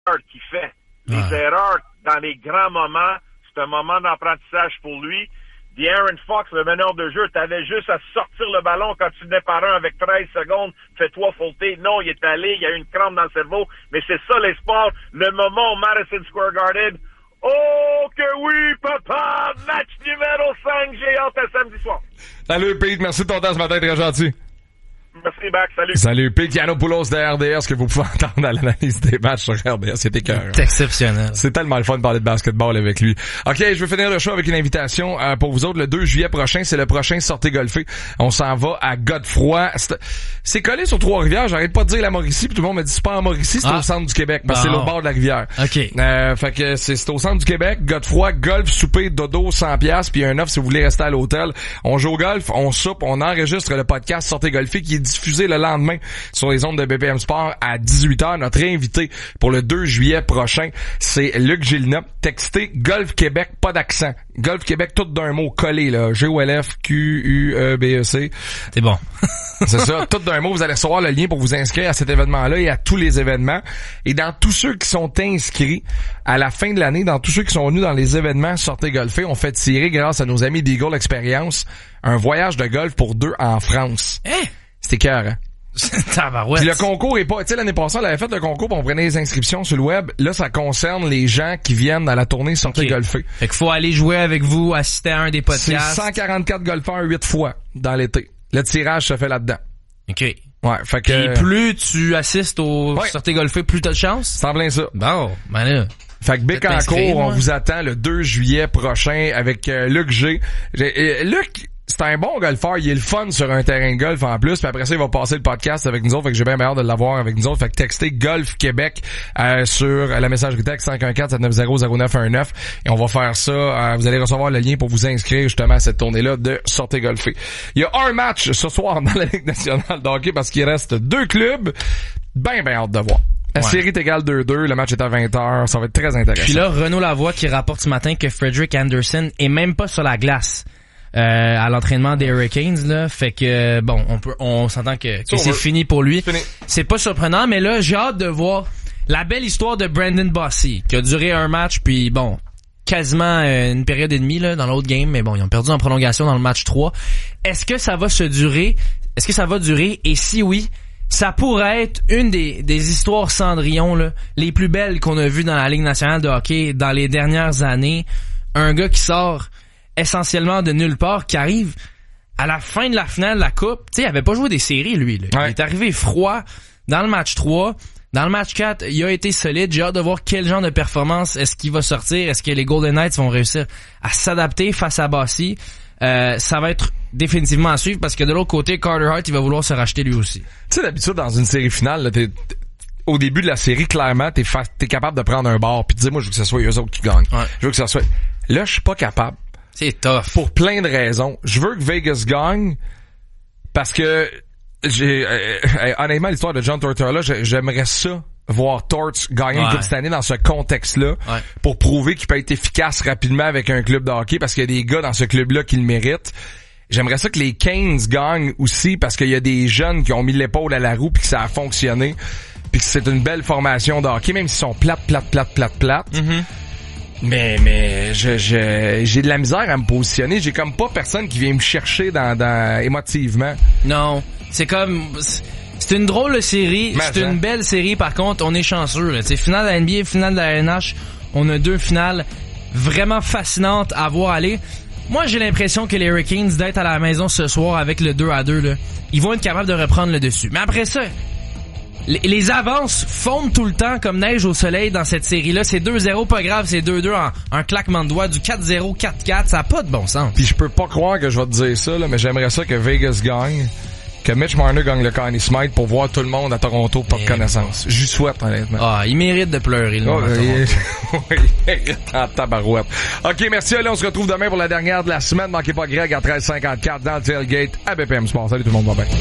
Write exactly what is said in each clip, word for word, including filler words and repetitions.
qu'il fait. Les ah. erreurs dans les grands moments, c'est un moment d'apprentissage pour lui. De'Aaron Fox, le meneur de jeu, t'avais juste à sortir le ballon quand tu venais par un avec treize secondes, fais-toi faulter. Non, il est allé, il y a eu une crampe dans le cerveau, mais c'est ça les sports. Le moment au Madison Square Garden, oh que oui, papa! Match numéro cinq, j'ai hâte à samedi soir. Salut Pete, merci de ton temps ce matin, très gentil. Merci, Bac, salut. Salut, Pete Giannopoulos de R D S, que vous pouvez entendre à l'analyse des matchs sur R D S. C'était cœur. C'est exceptionnel. C'est tellement le fun de parler de basketball avec lui. OK, je vais finir le show avec une invitation euh, pour vous autres. Le deux juillet prochain, c'est le prochain Sortez golfer. On s'en va à Godefroy. C'est, c'est collé sur Trois-Rivières. J'arrête pas de dire la Mauricie, puis tout le monde me dit c'est pas en Mauricie, c'est ah. au centre du Québec, parce que bon. C'est l'autre bord de la rivière. OK. Euh, fait que c'est, c'est au centre du Québec. Godefroy, golf, souper, dodo, cent piastres, puis un offre si vous voulez rester à l'hôtel. On joue au golf, on soupe, on enregistre le podcast Sortez golfer qui est diffusé le lendemain sur les ondes de B P M Sport à dix-huit heures. Notre invité pour le deux juillet prochain, c'est Luc Gélina. Textez Golf Québec, pas d'accent. Golf Québec, tout d'un mot collé, là. G O L F Q U E B E C. C'est bon. C'est ça, tout d'un mot. Vous allez recevoir le lien pour vous inscrire à cet événement-là et à tous les événements. Et dans tous ceux qui sont inscrits, à la fin de l'année, dans tous ceux qui sont venus dans les événements Sortez golfer, on fait tirer, grâce à nos amis d'Eagle Experience, un voyage de golf pour deux en France. Hein? C'était cœur, hein? Tabarouette. Puis le concours est pas, tu sais, l'année passée, on avait fait le concours, on prenait les inscriptions sur le web. Là, ça concerne les gens qui viennent à la tournée Sortez okay. golfer. Fait qu'il faut aller jouer avec vous, assister à un des podcasts. C'est cent quarante-quatre golfeurs huit fois dans l'été. Le tirage se fait là-dedans. OK. Ouais, fait que... Et plus tu assistes au ouais. Sortez golfer, plus t'as de chance? C'est en plein ça. Bon, ben là... Fait que Bécancour, on vous attend le deux juillet prochain avec euh, Luc G. J'ai, euh, Luc... C'est un bon golfeur, il est le fun sur un terrain de golf en plus, puis après ça il va passer le podcast avec nous autres, fait que j'ai bien hâte de l'avoir avec nous autres. Fait que textez Golf Québec euh, sur la messagerie texte cinq un quatre sept neuf zéro zéro neuf un neuf et on va faire ça, euh, vous allez recevoir le lien pour vous inscrire justement à cette tournée-là de Sortez golfer. Il y a un match ce soir dans la Ligue nationale de hockey parce qu'il reste deux clubs, ben ben hâte de voir. La ouais. série est égale deux deux, le match est à vingt heures, ça va être très intéressant. Puis là, Renaud Lavoie qui rapporte ce matin que Frederick Anderson est même pas sur la glace. Euh, à l'entraînement des Hurricanes là, fait que bon, on peut, on s'entend que, que c'est fini pour lui. Fini. C'est pas surprenant, mais là j'ai hâte de voir la belle histoire de Brandon Bossy qui a duré un match, puis bon, quasiment euh, une période et demie là dans l'autre game, mais bon, ils ont perdu en prolongation dans le match trois. Est-ce que ça va se durer? Est-ce que ça va durer? Et si oui, ça pourrait être une des, des histoires Cendrillon là, les plus belles qu'on a vues dans la Ligue nationale de hockey dans les dernières années. Un gars qui sort essentiellement de nulle part, qui arrive à la fin de la finale de la Coupe. Tu sais, il avait pas joué des séries, lui. Là. Ouais. Il est arrivé froid dans le match trois. Dans le match quatre, il a été solide. J'ai hâte de voir quel genre de performance est-ce qu'il va sortir. Est-ce que les Golden Knights vont réussir à s'adapter face à Bossy? Euh, ça va être définitivement à suivre parce que de l'autre côté, Carter Hart, il va vouloir se racheter lui aussi. Tu sais, d'habitude, dans une série finale, là, t'es... au début de la série, clairement, t'es, fa... t'es capable de prendre un bord pis de dire, moi, je veux que ce soit eux autres qui gagnent. Ouais. Je veux que ça soit... Là, je suis pas capable. C'est tough. Pour plein de raisons. Je veux que Vegas gagne parce que j'ai euh, honnêtement l'histoire de John Tortorella, j'aimerais ça voir Torts gagner ouais. une coupe cette année dans ce contexte-là ouais. pour prouver qu'il peut être efficace rapidement avec un club de hockey parce qu'il y a des gars dans ce club-là qui le méritent. J'aimerais ça que les Canes gagnent aussi parce qu'il y a des jeunes qui ont mis l'épaule à la roue puis que ça a fonctionné puis que c'est une belle formation de hockey même s'ils sont plates, plates, plates, plates, plates. Mm-hmm. Mais mais je, je j'ai de la misère à me positionner. J'ai comme pas personne qui vient me chercher dans, dans émotivement. Non, c'est comme c'est une drôle de série. Mais c'est hein. une belle série. Par contre, on est chanceux. C'est finale de la N B A, finale de la N H. On a deux finales vraiment fascinantes à voir aller. Moi, j'ai l'impression que les Hurricanes d'être à la maison ce soir avec le deux à deux là, ils vont être capables de reprendre le dessus. Mais après ça, Les, les avances fondent tout le temps comme neige au soleil dans cette série-là. C'est deux zéro, pas grave, c'est deux deux en un claquement de doigts, du quatre zéro, quatre quatre, ça a pas de bon sens. Puis je peux pas croire que je vais te dire ça, là, mais j'aimerais ça que Vegas gagne, que Mitch Marner gagne le Connie Smythe pour voir tout le monde à Toronto pas de connaissance. J'y souhaite, honnêtement. Ah, il mérite de pleurer, le monde oh, à Toronto. Il mérite en tabarouette. OK, merci, allez, on se retrouve demain pour la dernière de la semaine. Manquez pas Greg à treize cinquante-quatre dans le tailgate à B P M Sport. Salut tout le monde, va bien.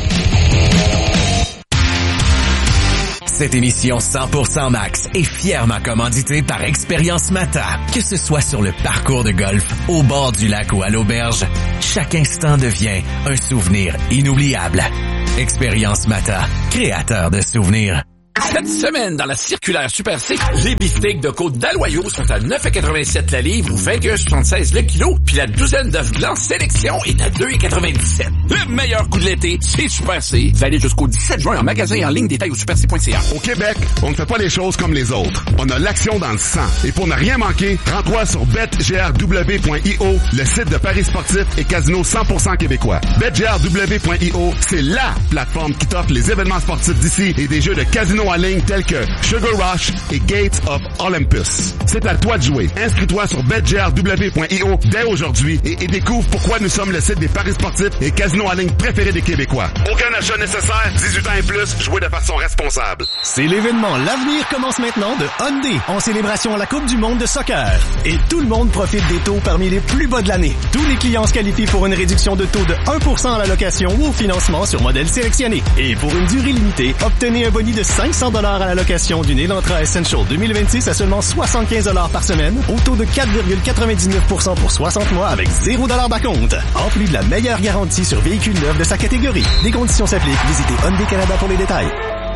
Cette émission cent pour cent Max est fièrement commanditée par Expérience Mata. Que ce soit sur le parcours de golf, au bord du lac ou à l'auberge, chaque instant devient un souvenir inoubliable. Expérience Mata, créateur de souvenirs. Cette semaine, dans la circulaire Super C, les beefsteaks de côte d'Aloyau sont à neuf virgule quatre-vingt-sept la livre ou vingt et un virgule soixante-seize le kilo, puis la douzaine d'œufs blancs sélection est à deux virgule quatre-vingt-dix-sept. Le meilleur coup de l'été, c'est Super C. Vous allez jusqu'au dix-sept juin en magasin et en ligne, détail au super c point c a. Au Québec, on ne fait pas les choses comme les autres. On a l'action dans le sang. Et pour ne rien manquer, rends-toi sur bet g r w point i o, le site de paris sportifs et casino cent pour cent québécois. bet g r w point i o, c'est LA plateforme qui t'offre les événements sportifs d'ici et des jeux de casino en ligne tels que Sugar Rush et Gates of Olympus. C'est à toi de jouer. Inscris-toi sur bet g r w point i o dès aujourd'hui et, et découvre pourquoi nous sommes le site des paris sportifs et casinos en ligne préférés des Québécois. Aucun achat nécessaire, dix-huit ans et plus, jouez de façon responsable. C'est l'événement L'avenir commence maintenant de Hyundai en célébration à la Coupe du monde de soccer. Et tout le monde profite des taux parmi les plus bas de l'année. Tous les clients se qualifient pour une réduction de taux de un pour cent à la location ou au financement sur modèle sélectionné. Et pour une durée limitée, obtenez un boni de cinq cents dollars à la location d'une Elantra Essential deux mille vingt-six à seulement soixante-quinze dollars par semaine au taux de quatre virgule quatre-vingt-dix-neuf pour cent pour soixante mois avec zéro dollar par compte. En plus de la meilleure garantie sur véhicules neufs de sa catégorie. Des conditions s'appliquent. Visitez Hyundai Canada pour les détails.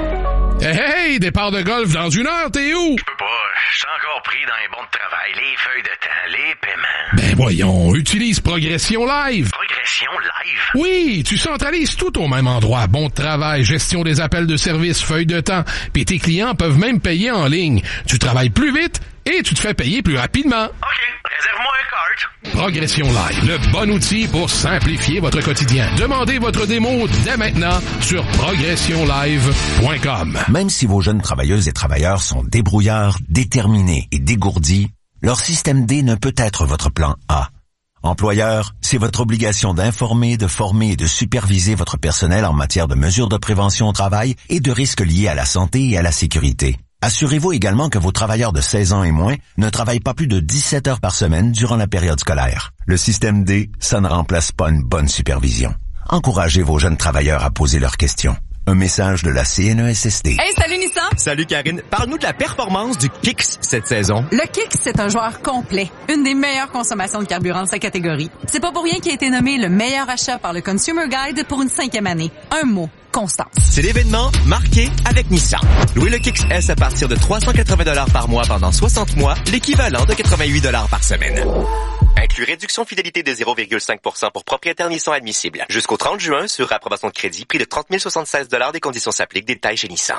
Hey, hey, départ de golf dans une heure, t'es où? Je peux pas, je suis encore pris dans les bons de travail, les feuilles de temps, les paiements. Ben voyons, utilise Progression Live. Progression Live? Oui, tu centralises tout au même endroit. Bon de travail, gestion des appels de service, feuilles de temps, puis tes clients peuvent même payer en ligne. Tu travailles plus vite et tu te fais payer plus rapidement. OK, réserve-moi un cart. Progression Live, le bon outil pour simplifier votre quotidien. Demandez votre démo dès maintenant sur progression live point com. Même si vos jeunes travailleuses et travailleurs sont débrouillards, déterminés et dégourdis, leur système D ne peut être votre plan A. Employeur, c'est votre obligation d'informer, de former et de superviser votre personnel en matière de mesures de prévention au travail et de risques liés à la santé et à la sécurité. Assurez-vous également que vos travailleurs de seize ans et moins ne travaillent pas plus de dix-sept heures par semaine durant la période scolaire. Le système D, ça ne remplace pas une bonne supervision. Encouragez vos jeunes travailleurs à poser leurs questions. Un message de la C N E S S D. Hey, salut Nissan! Salut Karine. Parle-nous de la performance du Kicks cette saison. Le Kicks, c'est un joueur complet. Une des meilleures consommations de carburant de sa catégorie. C'est pas pour rien qu'il a été nommé le meilleur achat par le Consumer Guide pour une cinquième année. Un mot. Constance. C'est l'événement marqué avec Nissan. Louez le Kicks S à partir de trois cent quatre-vingts dollars par mois pendant soixante mois, l'équivalent de quatre-vingt-huit dollars par semaine. Inclus réduction fidélité de zéro virgule cinq pour cent pour propriétaires Nissan admissible. Jusqu'au trente juin, sur approbation de crédit, prix de trente mille soixante-seize dollars, des conditions s'appliquent, détails chez Nissan.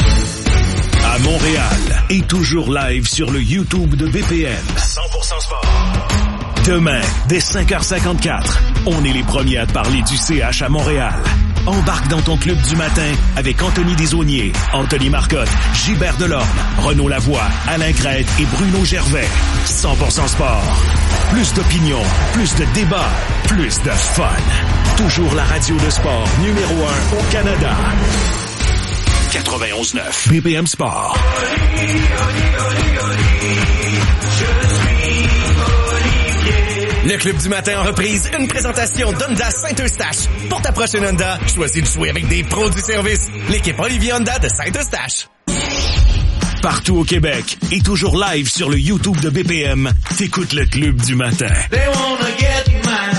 À Montréal et toujours live sur le YouTube de B P M. cent pour cent sport. Demain, dès cinq heures cinquante-quatre, on est les premiers à te parler du C H à Montréal. Embarque dans ton club du matin avec Anthony Desaulniers, Anthony Marcotte, Gilbert Delorme, Renaud Lavoie, Alain Crête et Bruno Gervais. cent pour cent sport. Plus d'opinion, plus de débats, plus de fun. Toujours la radio de sport numéro un au Canada. quatre-vingt-onze neuf B P M Sport. Le Club du matin en reprise, une présentation d'Honda Saint-Eustache. Pour ta prochaine Honda, choisis de jouer avec des pros du service. L'équipe Olivier Honda de Saint-Eustache. Partout au Québec et toujours live sur le YouTube de B P M, t'écoutes le Club du matin. They wanna get mine.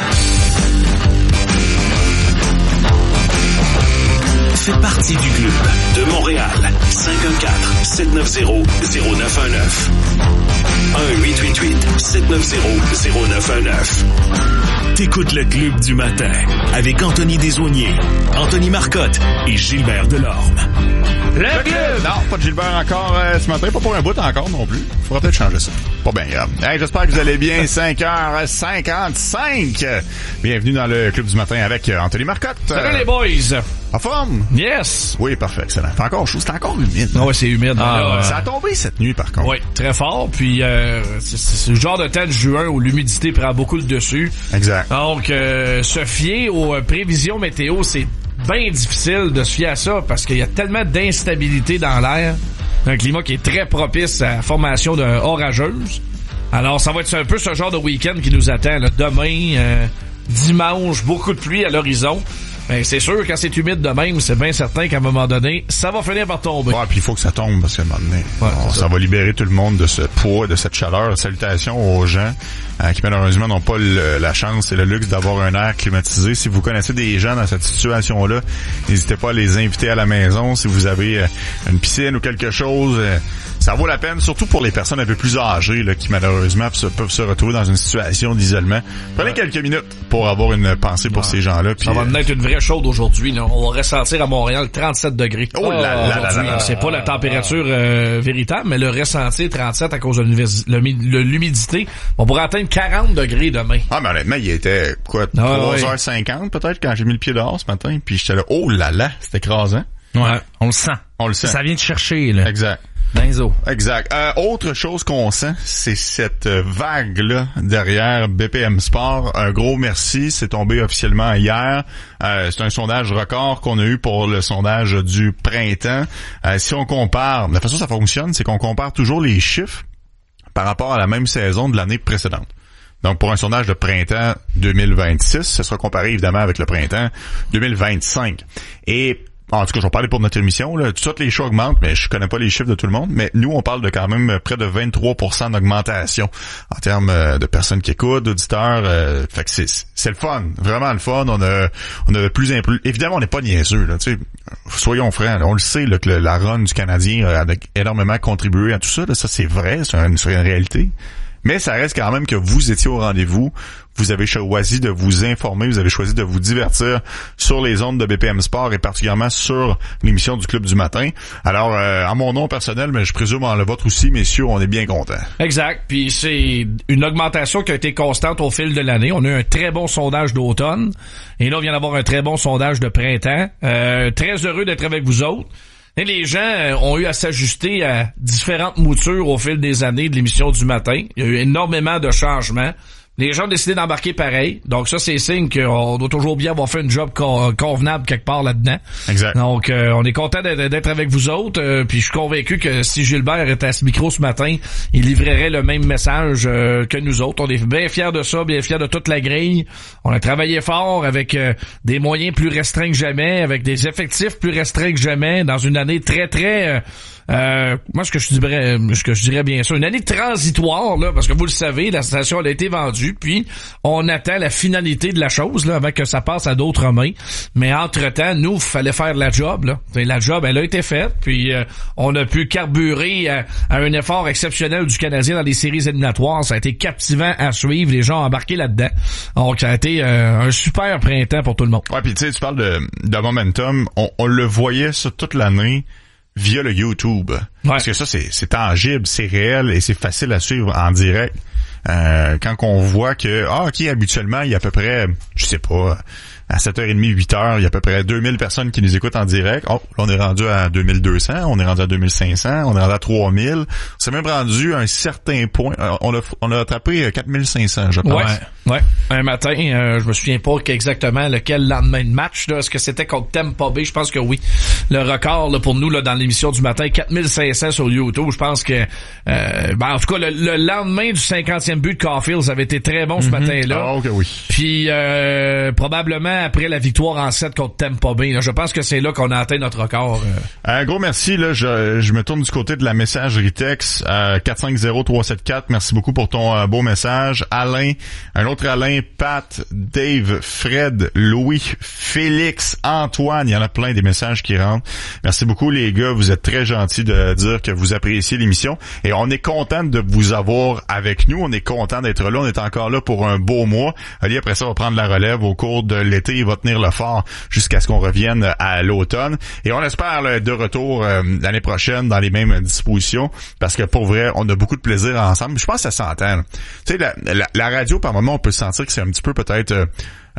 Fais partie du club de Montréal. cinq un quatre, sept neuf zéro, zéro neuf un neuf. un huit huit huit, sept neuf zéro, zéro neuf un neuf. T'écoutes le Club du matin avec Anthony Desaulniers, Anthony Marcotte et Gilbert Delorme. Le club! Non, pas de Gilbert encore euh, ce matin, pas pour un bout encore non plus. Faudra peut-être changer ça. Pas bien grave. Hey, j'espère que vous allez bien. cinq heures cinquante-cinq. Bienvenue dans le Club du matin avec Anthony Marcotte. Salut les boys! En forme? Yes! Oui, parfait, excellent. C'est encore chaud, c'est encore humide. Ah ouais, c'est humide. Ah, là, ouais. Ça a tombé cette nuit, par contre. Oui, très fort. Puis, euh, c'est, c'est le genre de temps de juin où l'humidité prend beaucoup le dessus. Exact. Donc, euh, se fier aux prévisions météo, c'est bien difficile de se fier à ça parce qu'il y a tellement d'instabilité dans l'air. Un climat qui est très propice à la formation d'un orageuse. Alors, ça va être un peu ce genre de week-end qui nous attend. Là. Demain, euh, dimanche, beaucoup de pluie à l'horizon. Ben, c'est sûr, quand c'est humide de même, c'est bien certain qu'à un moment donné, ça va finir par tomber. Ouais, puis il faut que ça tombe, parce qu'à un moment donné, ouais, on, ça. ça va libérer tout le monde de ce poids, de cette chaleur. Salutations aux gens euh, qui malheureusement n'ont pas le, la chance et le luxe d'avoir un air climatisé. Si vous connaissez des gens dans cette situation-là, n'hésitez pas à les inviter à la maison. Si vous avez euh, une piscine ou quelque chose, euh, ça vaut la peine, surtout pour les personnes un peu plus âgées là, qui malheureusement peuvent se retrouver dans une situation d'isolement. Prenez ouais. quelques minutes pour avoir une pensée pour ouais. ces gens-là. Ça va être une vraie chaude aujourd'hui. Là. On va ressentir à Montréal trente-sept degrés. Oh là là là là là. C'est pas la température euh, véritable, mais le ressenti trente-sept à cause de l'humidité. On pourrait atteindre quarante degrés demain. Ah, mais honnêtement, il était quoi, ah, trois heures cinquante ouais. peut-être quand j'ai mis le pied dehors ce matin. Puis j'étais là, oh là là, c'est écrasant. Ouais, on le sent. On le sent. Ça vient de chercher, là. Exact. Dans les eaux. Exact. Euh, autre chose qu'on sent, c'est cette vague-là derrière B P M Sport. Un gros merci. C'est tombé officiellement hier. Euh, c'est un sondage record qu'on a eu pour le sondage du printemps. Euh, si on compare, la façon dont ça fonctionne, c'est qu'on compare toujours les chiffres par rapport à la même saison de l'année précédente. Donc, pour un sondage de printemps deux mille vingt-six, ce sera comparé évidemment avec le printemps deux mille vingt-cinq. Et en tout cas, je vais parler pour notre émission. Là. Toutes les choix augmentent, mais je connais pas les chiffres de tout le monde. Mais nous, on parle de quand même près de vingt-trois pour cent d'augmentation en termes de personnes qui écoutent, d'auditeurs. Euh, fait que c'est, c'est le fun, vraiment le fun. On a, on a plus en plus. Évidemment, on n'est pas niaiseux. Là, tu sais, soyons francs. Là, on le sait là, que le, la run du Canadien a énormément contribué à tout ça. Là, ça, c'est vrai, c'est une, c'est une réalité. Mais ça reste quand même que vous étiez au rendez-vous. Vous avez choisi de vous informer, vous avez choisi de vous divertir sur les ondes de B P M Sport et particulièrement sur l'émission du Club du matin. Alors, euh, à mon nom personnel, mais je présume en le vôtre aussi, messieurs, on est bien contents. Exact. Puis c'est une augmentation qui a été constante au fil de l'année. On a eu un très bon sondage d'automne et là, on vient d'avoir un très bon sondage de printemps. Euh, très heureux d'être avec vous autres. Et les gens ont eu à s'ajuster à différentes moutures au fil des années de l'émission du matin. Il y a eu énormément de changements. Les gens ont décidé d'embarquer pareil. Donc ça, c'est signe qu'on doit toujours bien avoir fait un job convenable quelque part là-dedans. Exact. Donc, euh, on est content d'être, d'être avec vous autres. Euh, puis je suis convaincu que si Gilbert était à ce micro ce matin, il livrerait le même message euh, que nous autres. On est bien fiers de ça, bien fiers de toute la grille. On a travaillé fort avec euh, des moyens plus restreints que jamais, avec des effectifs plus restreints que jamais, dans une année très, très... Euh, Euh, moi, ce que je dirais, ce que je dirais bien sûr, une année transitoire, là, parce que vous le savez, la station elle a été vendue, puis on attend la finalité de la chose, là, avant que ça passe à d'autres mains. Mais entre-temps, nous, il fallait faire la job, là. Et la job, elle a été faite, puis euh, on a pu carburer à, à un effort exceptionnel du Canadien dans les séries éliminatoires. Ça a été captivant à suivre, les gens ont embarqué là-dedans. Donc, ça a été euh, un super printemps pour tout le monde. Ouais, puis tu sais, tu parles de, de momentum, on, on le voyait ça toute l'année via le YouTube. Ouais. Parce que ça, c'est, c'est tangible, c'est réel et c'est facile à suivre en direct. Euh, quand on voit que, ah, ok, habituellement, il y a à peu près, je sais pas, à sept heures trente, huit heures, il y a à peu près deux mille personnes qui nous écoutent en direct. Oh, là, on est rendu à deux mille deux cents, on est rendu à deux mille cinq cents, on est rendu à trois mille. On s'est même rendu à un certain point. On a, on a attrapé quatre mille cinq cents, je pense. Ouais, ouais. Un matin, euh, je me souviens pas exactement lequel lendemain de match, là. Est-ce que c'était contre Tampa Bay? Je pense que oui. Le record, là, pour nous, là, dans l'émission du matin, quatre mille cinq cents sur YouTube. Je pense que, euh, ben, en tout cas, le, le lendemain du cinquantième but de Caulfield, ça avait été très bon ce mm-hmm. matin-là. Ah, ok, oui. Puis, euh, probablement après la victoire en sept contre Tampa Bay, là, je pense que c'est là qu'on a atteint notre record. Euh. Un gros merci, là. Je, je me tourne du côté de la messagerie texte, euh, quatre cinq zéro trois sept quatre. Merci beaucoup pour ton euh, beau message. Alain, un autre Alain, Pat, Dave, Fred, Louis, Félix, Antoine. Il y en a plein des messages qui rentrent. Merci beaucoup, les gars. Vous êtes très gentils de dire que vous appréciez l'émission. Et on est content de vous avoir avec nous. On est content d'être là. On est encore là pour un beau mois. Ali, après ça, va prendre la relève au cours de l'été. Il va tenir le fort jusqu'à ce qu'on revienne à l'automne. Et on espère là, de retour euh, l'année prochaine dans les mêmes dispositions. Parce que pour vrai, on a beaucoup de plaisir ensemble. Je pense que ça s'entend. Tu sais, la, la, la radio, par moment, on peut sentir que c'est un petit peu peut-être... Euh,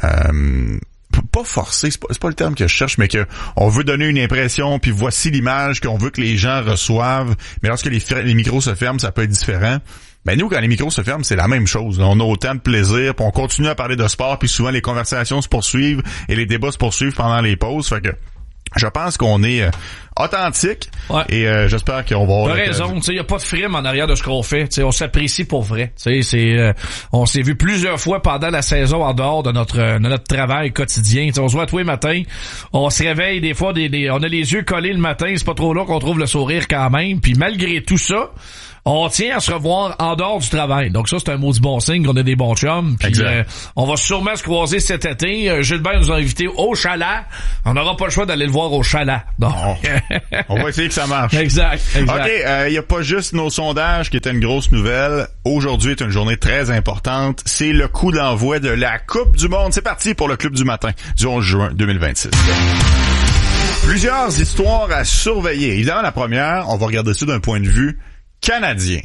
euh, pas forcé, c'est pas, c'est pas le terme que je cherche, mais que on veut donner une impression, puis voici l'image qu'on veut que les gens reçoivent. Mais lorsque les, les micros se ferment, ça peut être différent. Ben nous, quand les micros se ferment, c'est la même chose. On a autant de plaisir, puis on continue à parler de sport, puis souvent les conversations se poursuivent et les débats se poursuivent pendant les pauses. Fait que Je pense qu'on est euh, authentique ouais. et euh, j'espère qu'on va avoir... T'as raison, tu sais, y a pas de frime en arrière de ce qu'on fait. Tu sais, on s'apprécie pour vrai. Tu sais, c'est, euh, on s'est vu plusieurs fois pendant la saison en dehors de notre de notre travail quotidien. Tu sais, on se voit tous les matins, on se réveille des fois, des, des, on a les yeux collés le matin, c'est pas trop là qu'on trouve le sourire quand même. Puis malgré tout ça, on tient à se revoir en dehors du travail. Donc ça, c'est un maudit bon signe qu'on a des bons chums. Puis euh, on va sûrement se croiser cet été. Euh, Gilbert nous a invités au chalet. On n'aura pas le choix d'aller le voir au chalet. Donc, on va essayer que ça marche. Exact. exact. OK, il euh, y a pas juste nos sondages qui étaient une grosse nouvelle. Aujourd'hui est une journée très importante. C'est le coup d'envoi de la Coupe du Monde. C'est parti pour le Club du matin du onze juin deux mille vingt-six. Plusieurs histoires à surveiller. Évidemment, la première, on va regarder ça d'un point de vue canadien.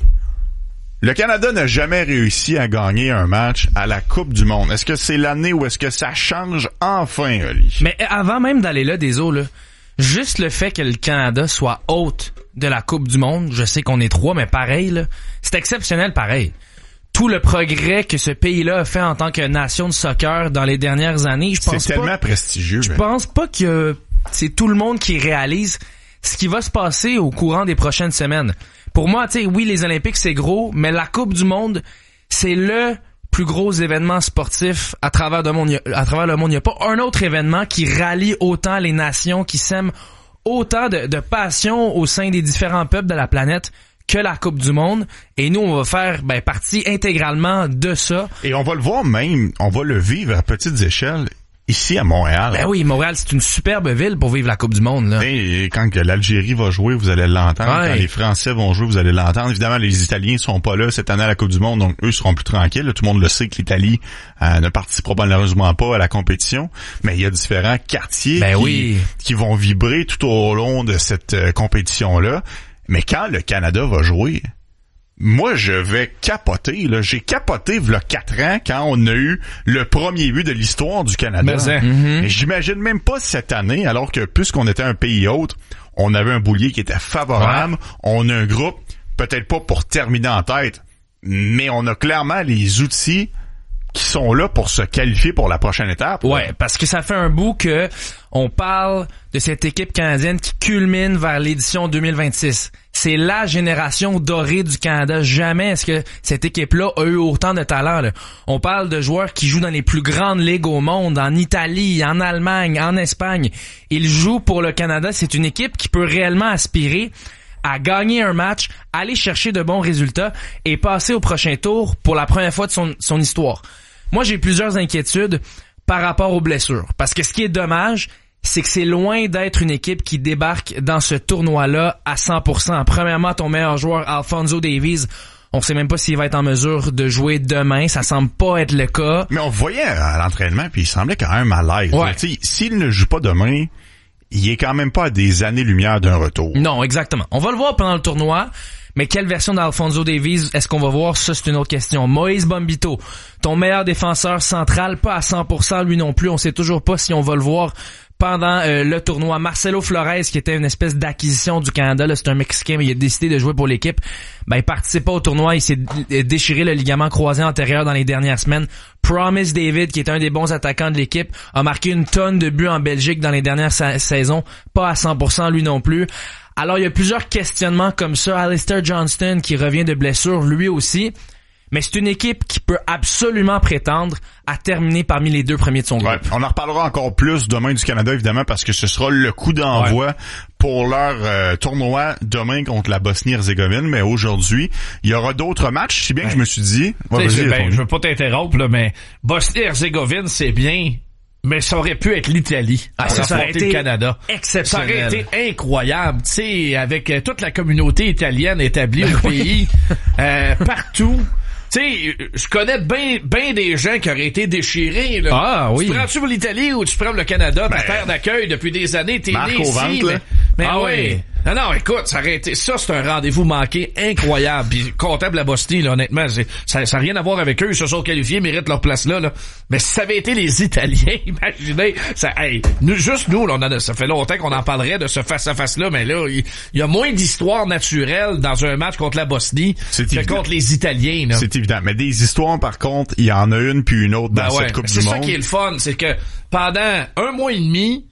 Le Canada n'a jamais réussi à gagner un match à la Coupe du Monde. Est-ce que c'est l'année où est-ce que ça change enfin, Oli? Mais avant même d'aller là, des eaux, là, juste le fait que le Canada soit hôte de la Coupe du Monde, je sais qu'on est trois, mais pareil, là, c'est exceptionnel pareil. Tout le progrès que ce pays-là a fait en tant que nation de soccer dans les dernières années, je pense c'est pas... tellement prestigieux. Je pense pas que c'est tout le monde qui réalise ce qui va se passer au courant des prochaines semaines. Pour moi, tu sais, oui, les Olympiques, c'est gros, mais la Coupe du Monde, c'est le plus gros événement sportif à travers le monde. À travers le monde, il n'y a pas un autre événement qui rallie autant les nations, qui sème autant de, de passion au sein des différents peuples de la planète que la Coupe du Monde. Et nous, on va faire ben, partie intégralement de ça. Et on va le voir même, on va le vivre à petites échelles. Ici à Montréal. Ben oui, Montréal, c'est une superbe ville pour vivre la Coupe du Monde, là. Et quand l'Algérie va jouer, vous allez l'entendre. Ouais. Quand les Français vont jouer, vous allez l'entendre. Évidemment, les Italiens sont pas là cette année à la Coupe du Monde, donc eux seront plus tranquilles. Là, tout le monde le sait que l'Italie euh, ne participera malheureusement pas à la compétition. Mais il y a différents quartiers ben qui, oui. qui vont vibrer tout au long de cette euh, compétition-là. Mais quand le Canada va jouer... Moi, je vais capoter. Là. J'ai capoté v'là quatre ans quand on a eu le premier but de l'histoire du Canada. Mais, hein. mm-hmm. Et j'imagine même pas cette année, alors que puisqu'on était un pays hôte, on avait un boulier qui était favorable. Ouais. On a un groupe, peut-être pas pour terminer en tête, mais on a clairement les outils qui sont là pour se qualifier pour la prochaine étape. Ouais, là. Parce que ça fait un bout que on parle de cette équipe canadienne qui culmine vers l'édition deux mille vingt-six. C'est la génération dorée du Canada. Jamais est-ce que cette équipe-là a eu autant de talent, là. On parle de joueurs qui jouent dans les plus grandes ligues au monde, en Italie, en Allemagne, en Espagne. Ils jouent pour le Canada. C'est une équipe qui peut réellement aspirer à gagner un match, aller chercher de bons résultats et passer au prochain tour pour la première fois de son, son histoire. Moi, j'ai plusieurs inquiétudes par rapport aux blessures. Parce que ce qui est dommage, c'est que c'est loin d'être une équipe qui débarque dans ce tournoi-là à cent pour cent. Premièrement, ton meilleur joueur, Alphonso Davies, on sait même pas s'il va être en mesure de jouer demain. Ça semble pas être le cas. Mais on voyait à l'entraînement, puis il semblait quand même à l'aise. Ouais. S'il ne joue pas demain, il est quand même pas à des années-lumière d'un retour. Non, exactement. On va le voir pendant le tournoi. Mais quelle version d'Alphonso Davies est-ce qu'on va voir? Ça, c'est une autre question. Moïse Bombito, ton meilleur défenseur central, pas à cent pour cent lui non plus. On sait toujours pas si on va le voir pendant euh, le tournoi. Marcelo Flores, qui était une espèce d'acquisition du Canada, là, c'est un Mexicain, mais il a décidé de jouer pour l'équipe. Ben, il participe pas au tournoi. Il s'est déchiré le ligament croisé antérieur dans les dernières semaines. Promise David, qui est un des bons attaquants de l'équipe, a marqué une tonne de buts en Belgique dans les dernières sa- saisons. Pas à cent pour cent lui non plus. Alors, il y a plusieurs questionnements comme ça. Alistair Johnston, qui revient de blessure, lui aussi. Mais c'est une équipe qui peut absolument prétendre à terminer parmi les deux premiers de son groupe. Ouais, on en reparlera encore plus demain du Canada, évidemment, parce que ce sera le coup d'envoi ouais. pour leur euh, tournoi demain contre la Bosnie-Herzégovine. Mais aujourd'hui, il y aura d'autres matchs, si bien ouais. que je me suis dit... Ouais, ben, je veux pas t'interrompre, là, mais Bosnie-Herzégovine, c'est bien... Mais ça aurait pu être l'Italie. Ah, ça, ça aurait été le Canada. Exceptionnel. Ça aurait été incroyable. Tu sais, avec euh, toute la communauté italienne établie ben au oui. pays, euh, partout. Tu sais, je connais bien ben des gens qui auraient été déchirés. Là. Ah oui. Tu prends-tu pour l'Italie ou tu prends le Canada, ta ben, terre d'accueil depuis des années, t'es né ici. Ventre, mais, mais ah oui. oui. Non, non, écoute, ça aurait été, ça, c'est un rendez-vous manqué incroyable. Puis, comptable la Bosnie, là, honnêtement, c'est, ça, ça n'a rien à voir avec eux. Ils se sont qualifiés, méritent leur place là, là. Mais si ça avait été les Italiens, imaginez, ça, hey, nous, juste nous, là, on a, ça fait longtemps qu'on en parlerait de ce face-à-face-là, mais là, il, il y a moins d'histoire naturelle dans un match contre la Bosnie c'est que évident. contre les Italiens, là. C'est évident. Mais des histoires, par contre, il y en a une puis une autre dans ben ouais. cette Coupe c'est du ça Monde. qui est le fun, c'est que pendant un mois et demi,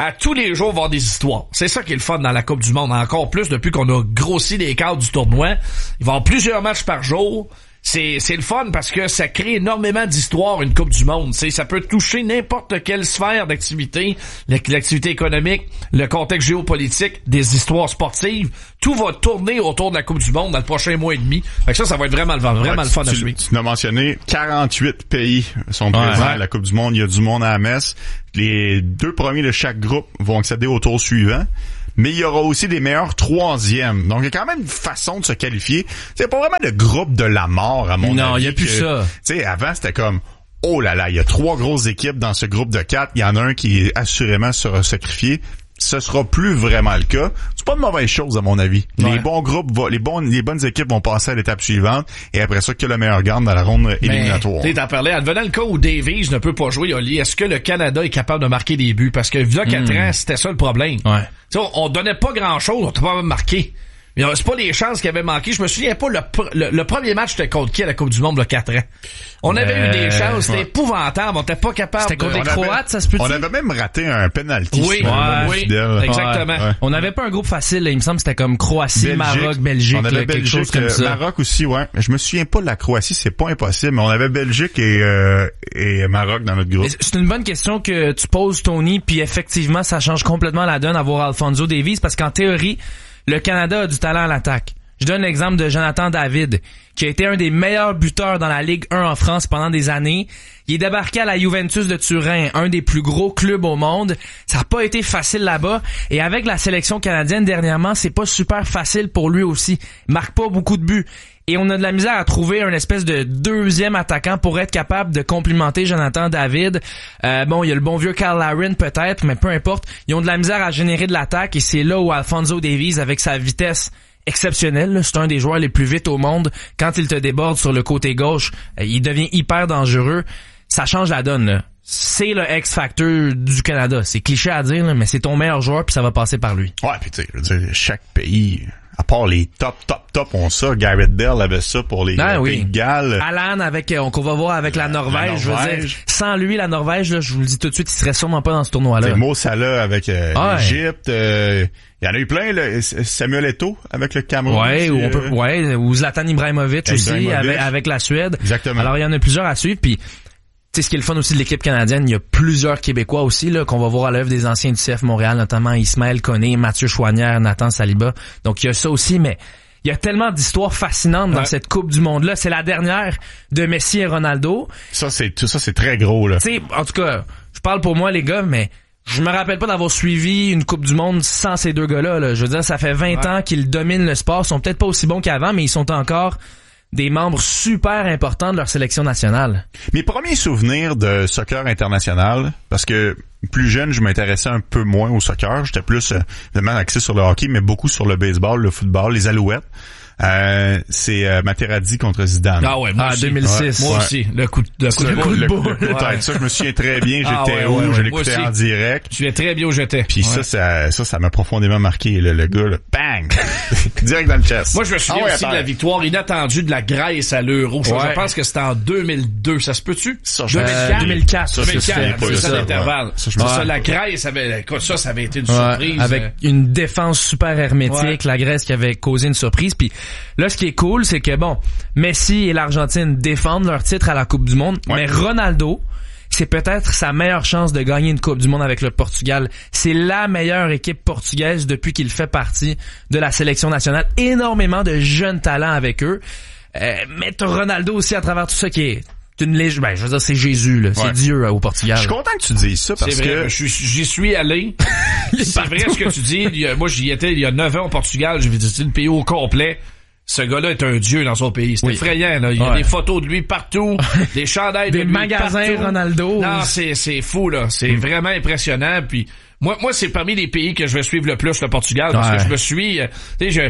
à tous les jours voir des histoires. C'est ça qui est le fun dans la Coupe du Monde. Encore plus depuis qu'on a grossi les cadres du tournoi. Il va y avoir plusieurs matchs par jour. C'est, c'est le fun parce que ça crée énormément d'histoires, une Coupe du Monde. T'sais, ça peut toucher n'importe quelle sphère d'activité, l'activité économique, le contexte géopolitique, des histoires sportives. Tout va tourner autour de la Coupe du Monde dans le prochain mois et demi. Fait que ça, ça va être vraiment, vraiment ouais, le fun tu, à suivre. Tu l'as mentionné, quarante-huit pays sont présents ouais, ouais. à la Coupe du Monde. Il y a du monde à la messe. Les deux premiers de chaque groupe vont accéder au tour suivant. Mais il y aura aussi des meilleurs troisièmes. Donc, il y a quand même une façon de se qualifier. C'est pas vraiment le groupe de la mort, à mon non, avis. Non, il y a plus que, ça. Tu sais, avant, c'était comme, oh là là, il y a trois grosses équipes dans ce groupe de quatre. Il y en a un qui assurément sera sacrifié. Ce sera plus vraiment le cas. C'est pas une mauvaise chose, à mon avis. Ouais. Les bons groupes, va, les bons, les bonnes équipes vont passer à l'étape suivante. Et après ça, que le meilleur gagne dans la ronde éliminatoire. Tu t'en parlais, advenant le cas où Davies ne peut pas jouer, Oli, est-ce que le Canada est capable de marquer des buts? Parce que, il y a quatre ans, c'était ça le problème. Ouais. T'sais, on, on donnait pas grand-chose, on t'a pas marqué. Mais c'est pas les chances qui avaient manqué. Je me souviens pas, le, le, le premier match, c'était contre qui à la Coupe du Monde, le quatre ans? On avait euh, eu des chances, c'était ouais. épouvantable, on était pas capable. C'était contre de... les Croates, ça se peut-tu? On avait même raté un penalty. Oui, ouais, oui, fidèle. Exactement. Ouais. On n'avait pas un groupe facile, là. Il me semble que c'était comme Croatie, Belgique. Maroc, Belgique, on avait là, Belgique, quelque chose comme ça. Maroc aussi, ouais. Je me souviens pas de la Croatie, c'est pas impossible, mais on avait Belgique et, euh, et Maroc dans notre groupe. C'est une bonne question que tu poses, Tony, puis effectivement, ça change complètement la donne à voir Alphonso Davies, parce qu'en théorie, le Canada a du talent à l'attaque. Je donne l'exemple de Jonathan David, qui a été un des meilleurs buteurs dans la Ligue un en France pendant des années. Il est débarqué à la Juventus de Turin, un des plus gros clubs au monde. Ça n'a pas été facile là-bas. Et avec la sélection canadienne dernièrement, c'est pas super facile pour lui aussi. Il marque pas beaucoup de buts. Et on a de la misère à trouver un espèce de deuxième attaquant pour être capable de complimenter Jonathan David. Euh, bon, il y a le bon vieux Kyle Larin peut-être, mais peu importe. Ils ont de la misère à générer de l'attaque et c'est là où Alphonso Davies, avec sa vitesse exceptionnel, c'est un des joueurs les plus vite au monde. Quand il te déborde sur le côté gauche, il devient hyper dangereux. Ça change la donne, là. C'est le X-Factor du Canada. C'est cliché à dire, là, mais c'est ton meilleur joueur puis ça va passer par lui. Ouais, puis tu sais, je veux dire, chaque pays, à part les top, top, top, ont ça. Garrett Bell avait ça pour les ah, euh, oui. Pays de Galles. Alan, avec, on, qu'on va voir avec la Norvège, la Norvège. Je veux dire, sans lui, la Norvège, là, je vous le dis tout de suite, il serait sûrement pas dans ce tournoi-là. C'est Mo Salah avec euh, ah, l'Égypte, euh, il y en a eu plein, là. Samuel Eto'o avec le Cameroun. Ouais, ou on peut, ouais, ou Zlatan Ibrahimovic aussi Ibrahimovic. avec, avec la Suède. Exactement. Alors il y en a plusieurs à suivre, puis tu sais ce qui est le fun aussi de l'équipe canadienne, il y a plusieurs Québécois aussi là qu'on va voir à l'œuvre des anciens du C F Montréal, notamment Ismaël Koné, Mathieu Chouanière, Nathan Saliba. Donc il y a ça aussi, mais il y a tellement d'histoires fascinantes dans ouais. cette Coupe du Monde-là. C'est la dernière de Messi et Ronaldo. Ça, c'est tout ça, c'est très gros, là. Tu sais, en tout cas, je parle pour moi, les gars, mais je me rappelle pas d'avoir suivi une Coupe du Monde sans ces deux gars-là, là. Je veux dire, ça fait vingt ouais. ans qu'ils dominent le sport. Ils sont peut-être pas aussi bons qu'avant, mais ils sont encore des membres super importants de leur sélection nationale. Mes premiers souvenirs de soccer international, parce que plus jeune, je m'intéressais un peu moins au soccer. J'étais plus, euh, évidemment, axé sur le hockey, mais beaucoup sur le baseball, le football, les Alouettes. Euh, c'est euh, Materazzi contre Zidane. Ah ouais, moi ah, aussi. deux mille six. Ouais. Moi ouais. aussi. Le coup de, le coup de, le, boule. Le, le, peut-être ouais. ça, je me souviens très bien. J'étais ah ouais, où, ouais, ouais. je l'écoutais en direct. Je vais très bien où j'étais. Puis ouais. ça, ça, ça, ça m'a profondément marqué. Le, le gars, le bang, direct dans le chest. Moi, je me souviens ah ouais, aussi attends. de la victoire inattendue de la Grèce à l'Euro. Ouais. Je pense que c'était en deux mille deux. Ça se peut-tu? Ça, deux mille quatre. deux mille quatre. deux mille quatre. C'est ça l'intervalle. Ça, ça, la Grèce avait, ça, ça avait été une surprise. Avec une défense super hermétique. La Grèce qui avait causé une surprise. Puis là, ce qui est cool, c'est que bon, Messi et l'Argentine défendent leur titre à la Coupe du Monde, ouais. mais Ronaldo, c'est peut-être sa meilleure chance de gagner une Coupe du Monde avec le Portugal. C'est la meilleure équipe portugaise depuis qu'il fait partie de la sélection nationale. Énormément de jeunes talents avec eux. Euh, mais t'as Ronaldo aussi à travers tout ça qui est une légende. Ben, je veux dire, c'est Jésus, là. C'est ouais. Dieu au Portugal. Je suis content que tu dises ça parce c'est vrai, que j'y suis allé. C'est vrai ce que tu dis. Il y a, moi, j'y étais il y a neuf ans au Portugal. J'ai visité le pays au complet. Ce gars-là est un dieu dans son pays. C'est oui. effrayant, là. Il y a ouais. des photos de lui partout, des chandails de des lui magasins partout. Ronaldo. Non, c'est, c'est fou, là. C'est mm. vraiment impressionnant. Puis, moi, moi, c'est parmi les pays que je vais suivre le plus, le Portugal, parce ouais. que je me suis, tu sais, je,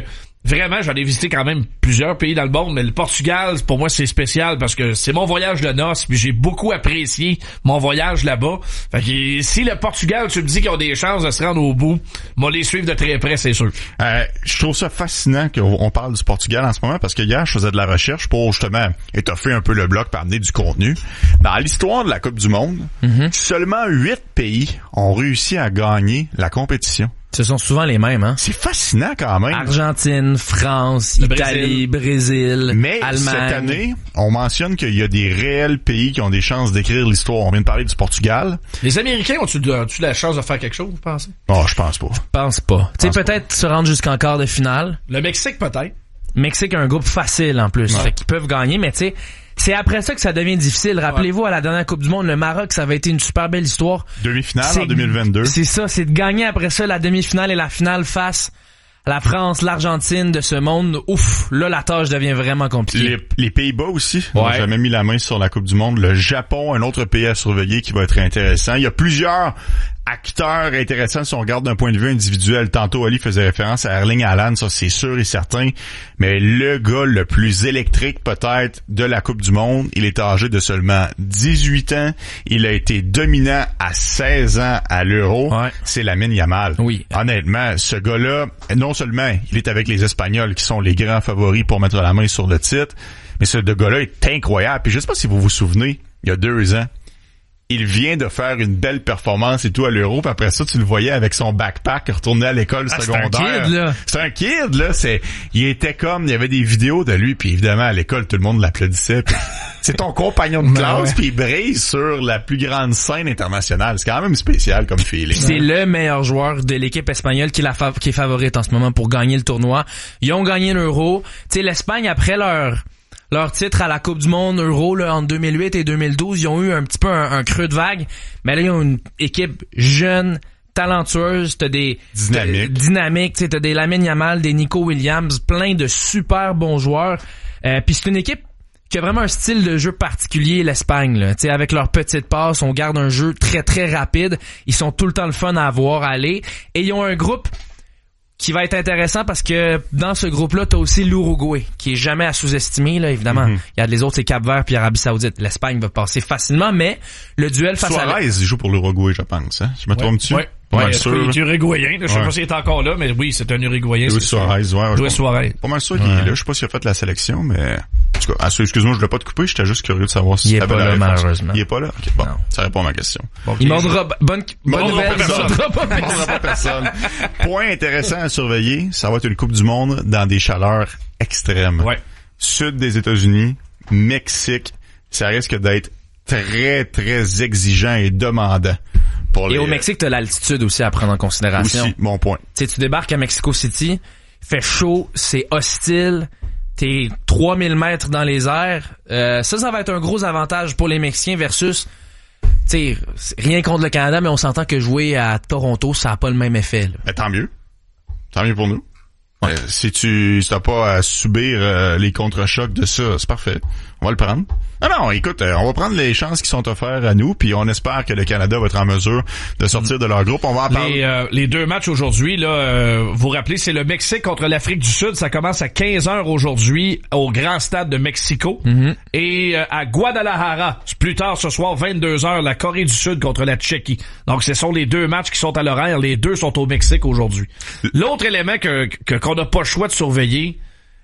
Vraiment, j'en ai visité quand même plusieurs pays dans le monde, mais le Portugal, pour moi, c'est spécial parce que c'est mon voyage de noces, puis j'ai beaucoup apprécié mon voyage là-bas. Fait que si le Portugal, tu me dis qu'ils ont des chances de se rendre au bout, moi les suivre de très près, c'est sûr. Euh, je trouve ça fascinant qu'on parle du Portugal en ce moment parce que hier, je faisais de la recherche pour justement étoffer un peu le bloc, pour amener du contenu. Dans l'histoire de la Coupe du Monde, mm-hmm. seulement huit pays ont réussi à gagner la compétition. Ce sont souvent les mêmes, hein? C'est fascinant quand même. Argentine, France, le Italie, Brésil, Brésil Mais Allemagne. Cette année, on mentionne qu'il y a des réels pays qui ont des chances d'écrire l'histoire. On vient de parler du Portugal. Les Américains ont-tu, ont-tu la chance de faire quelque chose, vous pensez? Oh, je pense pas. Je pense pas. Tu sais, peut-être pas. Se rendre jusqu'en quart de finale. Le Mexique, peut-être. Mexique a un groupe facile, en plus. Ouais. Fait qu'ils peuvent gagner, mais tu sais, c'est après ça que ça devient difficile. Rappelez-vous, ouais. à la dernière Coupe du Monde, le Maroc, ça avait été une super belle histoire. Demi-finale c'est, en deux mille vingt-deux. C'est ça, c'est de gagner après ça la demi-finale et la finale face à la France, l'Argentine de ce monde. Ouf, là, la tâche devient vraiment compliquée. Les, les Pays-Bas aussi, ouais. n'ont jamais mis la main sur la Coupe du Monde. Le Japon, un autre pays à surveiller qui va être intéressant. Il y a plusieurs acteurs intéressants si on regarde d'un point de vue individuel. Tantôt, Ali faisait référence à Erling Haaland, ça c'est sûr et certain. Mais le gars le plus électrique peut-être de la Coupe du Monde, il est âgé de seulement dix-huit ans. Il a été dominant à seize ans à l'Euro. Ouais. C'est Lamine Yamal. Oui. Honnêtement, ce gars-là, non seulement il est avec les Espagnols qui sont les grands favoris pour mettre la main sur le titre, mais ce gars-là est incroyable. Puis je sais pas si vous vous souvenez, il y a deux ans, il vient de faire une belle performance et tout à l'Euro, puis après ça, tu le voyais avec son backpack retourné à l'école ah, secondaire. C'est un kid, là. C'est un kid, là. C'est, il était comme, il y avait des vidéos de lui, puis évidemment, à l'école, tout le monde l'applaudissait. Puis c'est ton compagnon de classe, ouais. puis il brille sur la plus grande scène internationale. C'est quand même spécial comme feeling. C'est le meilleur joueur de l'équipe espagnole qui, la fa- qui est favorite en ce moment pour gagner le tournoi. Ils ont gagné l'Euro. Tu sais, l'Espagne, après leur... leur titre à la Coupe du Monde Euro là, en deux mille huit et deux mille douze, ils ont eu un petit peu un, un creux de vague, mais là ils ont une équipe jeune, talentueuse, t'as des dynamique, dynamique, t'as des Lamine Yamal, des Nico Williams, plein de super bons joueurs. Euh, puis c'est une équipe qui a vraiment un style de jeu particulier, l'Espagne là. T'sais, avec leurs petites passes, on garde un jeu très très rapide. Ils sont tout le temps le fun à avoir à aller, et ils ont un groupe qui va être intéressant parce que dans ce groupe-là, t'as aussi l'Uruguay, qui est jamais à sous-estimer, là, évidemment. Mm-hmm. Il y a les autres, c'est Cap-Vert puis Arabie Saoudite. L'Espagne va passer facilement, mais le duel face Suarez, à... Suarez, il joue pour l'Uruguay, je pense, hein? Je me trompe-tu? Ouais. Ouais, ouais, sûr, il est uruguayen. Je sais ouais. pas s'il est encore là, mais oui, c'est un uruguayen. Louis Suarez, ouais. Louis Suarez. Pas mal sûr qu'il ouais. est là. Je sais pas s'il a fait la sélection, mais... En tout cas, excuse-moi, je l'ai pas te couper. J'étais juste curieux de savoir si il est pas là, malheureusement. Il est pas là? Ok, bon. Non. Ça répond à ma question. Bon, il mordra, bonne, bonne nouvelle, il mordra pas personne. mordra pas personne. Point intéressant à surveiller, ça va être une Coupe du Monde dans des chaleurs extrêmes. Ouais. Sud des États-Unis, Mexique, ça risque d'être très, très exigeant et demandant. Et les... au Mexique, t'as l'altitude aussi à prendre en considération. Aussi, mon point. Tu sais, tu débarques à Mexico City, fait chaud, c'est hostile, t'es trois mille mètres dans les airs. Euh, ça, ça va être un gros avantage pour les Mexicains versus, tu sais, rien contre le Canada, mais on s'entend que jouer à Toronto, ça a pas le même effet. Là. Mais tant mieux. Tant mieux pour nous. Ouais. Euh, si tu si t'as pas à subir euh, les contre-chocs de ça, c'est parfait. On va le prendre. Non, non, écoute, euh, on va prendre les chances qui sont offertes à nous, puis on espère que le Canada va être en mesure de sortir de leur groupe. On va en parler. Les, euh, les deux matchs aujourd'hui, là, euh, vous vous rappelez, c'est le Mexique contre l'Afrique du Sud. Ça commence à quinze heures aujourd'hui au Grand Stade de Mexico. Mm-hmm. Et euh, à Guadalajara, plus tard ce soir, vingt-deux heures, la Corée du Sud contre la Tchéquie. Donc, ce sont les deux matchs qui sont à l'horaire. Les deux sont au Mexique aujourd'hui. L'autre élément que, que qu'on n'a pas le choix de surveiller,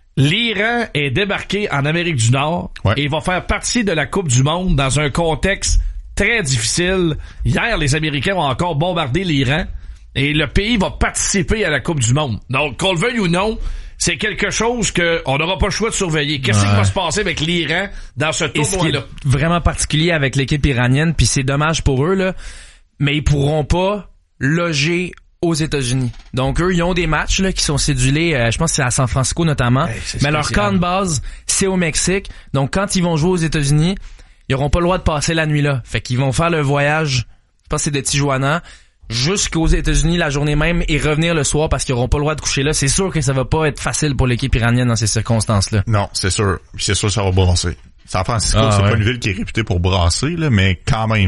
l'Iran est débarqué en Amérique du Nord ouais. et va faire partie de la Coupe du Monde dans un contexte très difficile. Hier, les Américains ont encore bombardé l'Iran et le pays va participer à la Coupe du Monde. Donc, qu'on le veuille ou non, c'est quelque chose que on n'aura pas le choix de surveiller. Qu'est-ce ouais. qui va se passer avec l'Iran dans ce tournoi-là? Vraiment particulier avec l'équipe iranienne, puis c'est dommage pour eux, là, mais ils pourront pas loger aux États-Unis. Donc eux, ils ont des matchs là qui sont cédulés, euh, je pense que c'est à San Francisco notamment, hey, mais leur camp de base, c'est au Mexique. Donc quand ils vont jouer aux États-Unis, ils auront pas le droit de passer la nuit là. Fait qu'ils vont faire le voyage, je pense que c'est de Tijuana jusqu'aux États-Unis la journée même et revenir le soir parce qu'ils auront pas le droit de coucher là. C'est sûr que ça va pas être facile pour l'équipe iranienne dans ces circonstances-là. Non, c'est sûr. C'est sûr que ça va brasser. San Francisco, ah, c'est ouais. pas une ville qui est réputée pour brasser là, mais quand même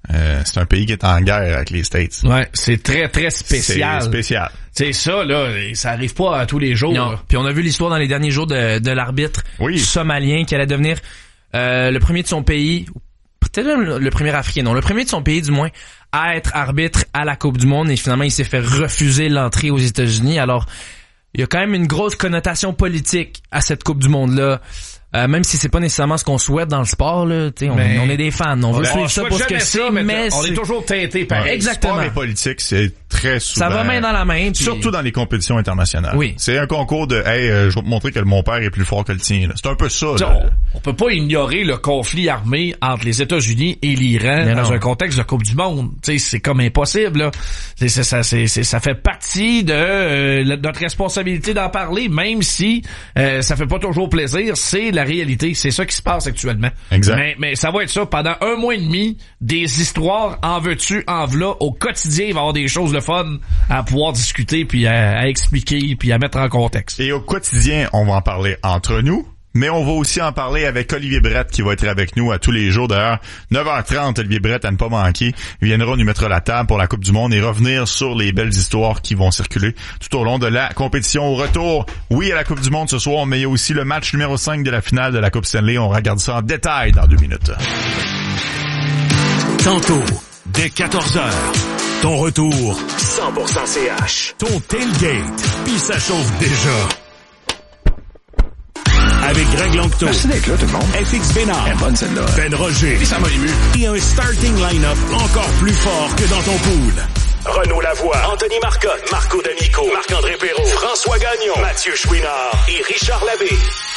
Euh, c'est un pays qui est en guerre avec les States. Ouais, c'est très, très spécial. C'est spécial. C'est ça, là, ça arrive pas à tous les jours. Non. Puis on a vu l'histoire dans les derniers jours de, de l'arbitre oui. somalien qui allait devenir euh, le premier de son pays, peut-être même le premier africain, non, le premier de son pays du moins, à être arbitre à la Coupe du Monde, et finalement il s'est fait refuser l'entrée aux États-Unis. Alors, il y a quand même une grosse connotation politique à cette Coupe du Monde-là. Euh, même si c'est pas nécessairement ce qu'on souhaite dans le sport, là, t'sais, on, on est des fans, on, on veut suivre ça pour ce que c'est, mais, mais on est toujours teinté par exactement. Le sport et politique, c'est très souvent. Ça va main dans la main. Puis... Surtout dans les compétitions internationales. Oui. C'est un concours de, hey, euh, je vais te montrer que mon père est plus fort que le tien. Là. C'est un peu ça. Là. On, on peut pas ignorer le conflit armé entre les États-Unis et l'Iran mais dans non. un contexte de Coupe du Monde. T'sais, c'est comme impossible. Là. C'est, c'est, ça, c'est, c'est, ça fait partie de euh, notre responsabilité d'en parler, même si euh, ça fait pas toujours plaisir. C'est la réalité. C'est ça qui se passe actuellement. Exact. Mais, mais ça va être ça pendant un mois et demi, des histoires en veux-tu, en v'là. Au quotidien, il va y avoir des choses le fun à pouvoir discuter, puis à, à expliquer, puis à mettre en contexte. Et au quotidien, on va en parler entre nous, mais on va aussi en parler avec Olivier Brett qui va être avec nous à tous les jours. D'ailleurs, neuf heures trente, Olivier Brett à ne pas manquer. Il viendra nous mettre la table pour la Coupe du Monde et revenir sur les belles histoires qui vont circuler tout au long de la compétition. Au retour, oui, à la Coupe du Monde ce soir, mais il y a aussi le match numéro cinq de la finale de la Coupe Stanley. On regarde ça en détail dans deux minutes. Tantôt, dès quatorze heures, ton retour cent pour cent C H. Ton tailgate, puis ça chauffe déjà. Avec Greg Longto. Merci d'être là, tout le monde. F X Bénard. Elle est bonne, celle-là. Ben Roger. Et ça m'a ému. Et un starting line-up encore plus fort que dans ton pool. Renaud Lavoie, Anthony Marcotte, Marco D'Amico, Marc-André Perrault, François Gagnon, Mathieu Chouinard et Richard Labbé.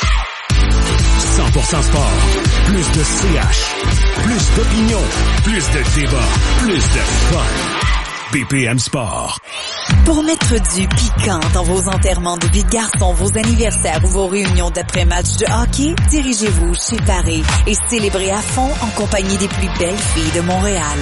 cent pour cent sport. Plus de C H. Plus d'opinion. Plus de débat. Plus de fun. B P M Sport. Pour mettre du piquant dans vos enterrements de vie de garçon, vos anniversaires ou vos réunions d'après-match de hockey, dirigez-vous chez Paris et célébrez à fond en compagnie des plus belles filles de Montréal.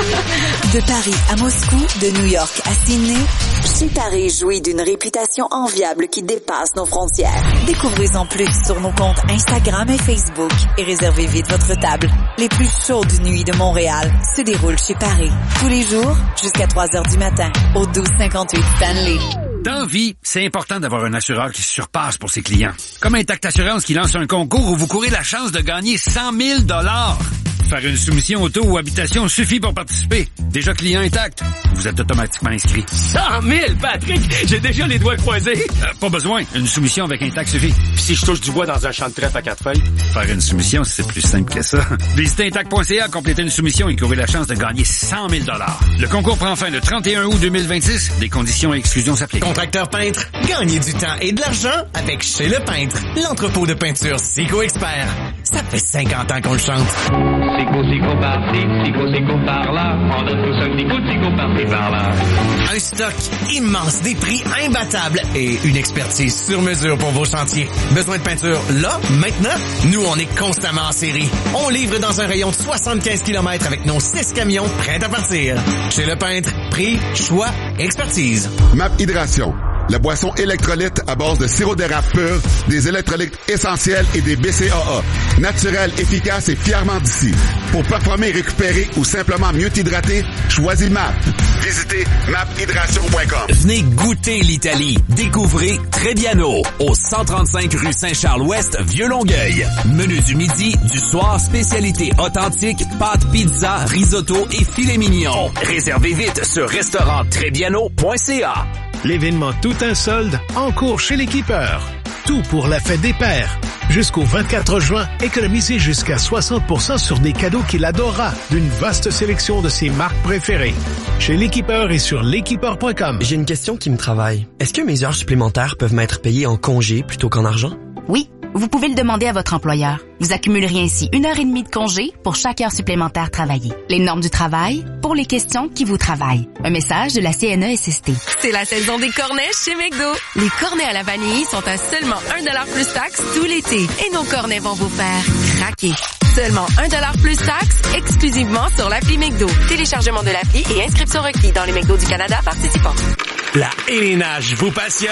De Paris à Moscou, de New York à Sydney, chez Paris jouit d'une réputation enviable qui dépasse nos frontières. Découvrez-en plus sur nos comptes Instagram et Facebook et réservez vite votre table. Les plus chaudes nuits de Montréal se déroulent chez Paris. Tous les jours, jusqu'à trois heures du matin, au douze cinquante-huit Stanley. Dans vie, c'est important d'avoir un assureur qui se surpasse pour ses clients. Comme Intact Assurance qui lance un concours où vous courez la chance de gagner cent mille dollars. Faire une soumission auto ou habitation suffit pour participer. Déjà client Intact, vous êtes automatiquement inscrit. cent mille, Patrick! J'ai déjà les doigts croisés. Euh, pas besoin, une soumission avec Intact suffit. Puis si je touche du bois dans un champ de trèfle à quatre feuilles? Faire une soumission, c'est plus simple que ça. Visitez intact point c a, complétez une soumission et courez la chance de gagner cent mille dollars. Le concours prend fin le trente et un août deux mille vingt-six. Des conditions et exclusions s'appliquent. Contracteur peintre, gagnez du temps et de l'argent avec Chez le Peintre, l'entrepôt de peinture Sico Expert. Ça fait cinquante ans qu'on le chante. Sico, Sico par-ci, Sico, Sico par-là. On donne tout ça, Sico, Sico par-ci, par-là. Un stock immense, des prix imbattables et une expertise sur mesure pour vos chantiers. Besoin de peinture là, maintenant? Nous, on est constamment en série. On livre dans un rayon de soixante-quinze kilomètres avec nos six camions prêts à partir. Chez le Peintre, prix, choix, expertise. Map Hydration. La boisson électrolyte à base de sirop d'érable pur, des électrolytes essentiels et des B C A A. Naturel, efficace et fièrement d'ici. Pour performer, récupérer ou simplement mieux t'hydrater, choisis M A P. Visitez map hydration point com. Venez goûter l'Italie. Découvrez Trebbiano au cent trente-cinq rue Saint-Charles-Ouest, Vieux-Longueuil. Menu du midi, du soir, spécialité authentique, pâtes, pizza, risotto et filet mignon. Réservez vite sur restaurant trebbiano point c a. L'événement Tout un solde en cours chez l'Équipeur. Tout pour la fête des pères. Jusqu'au vingt-quatre juin, économisez jusqu'à soixante pour cent sur des cadeaux qu'il adorera d'une vaste sélection de ses marques préférées. Chez l'Équipeur et sur l'équipeur point com. J'ai une question qui me travaille. Est-ce que mes heures supplémentaires peuvent m'être payées en congé plutôt qu'en argent? Oui, vous pouvez le demander à votre employeur. Vous accumuleriez ainsi une heure et demie de congé pour chaque heure supplémentaire travaillée. Les normes du travail pour les questions qui vous travaillent. Un message de la C N E S S T. C'est la saison des cornets chez McDo. Les cornets à la vanille sont à seulement un dollar plus taxe tout l'été. Et nos cornets vont vous faire craquer. Seulement un dollar plus taxe exclusivement sur l'appli McDo. Téléchargement de l'appli et inscription requis dans les McDo du Canada participants. La élénage vous passionne?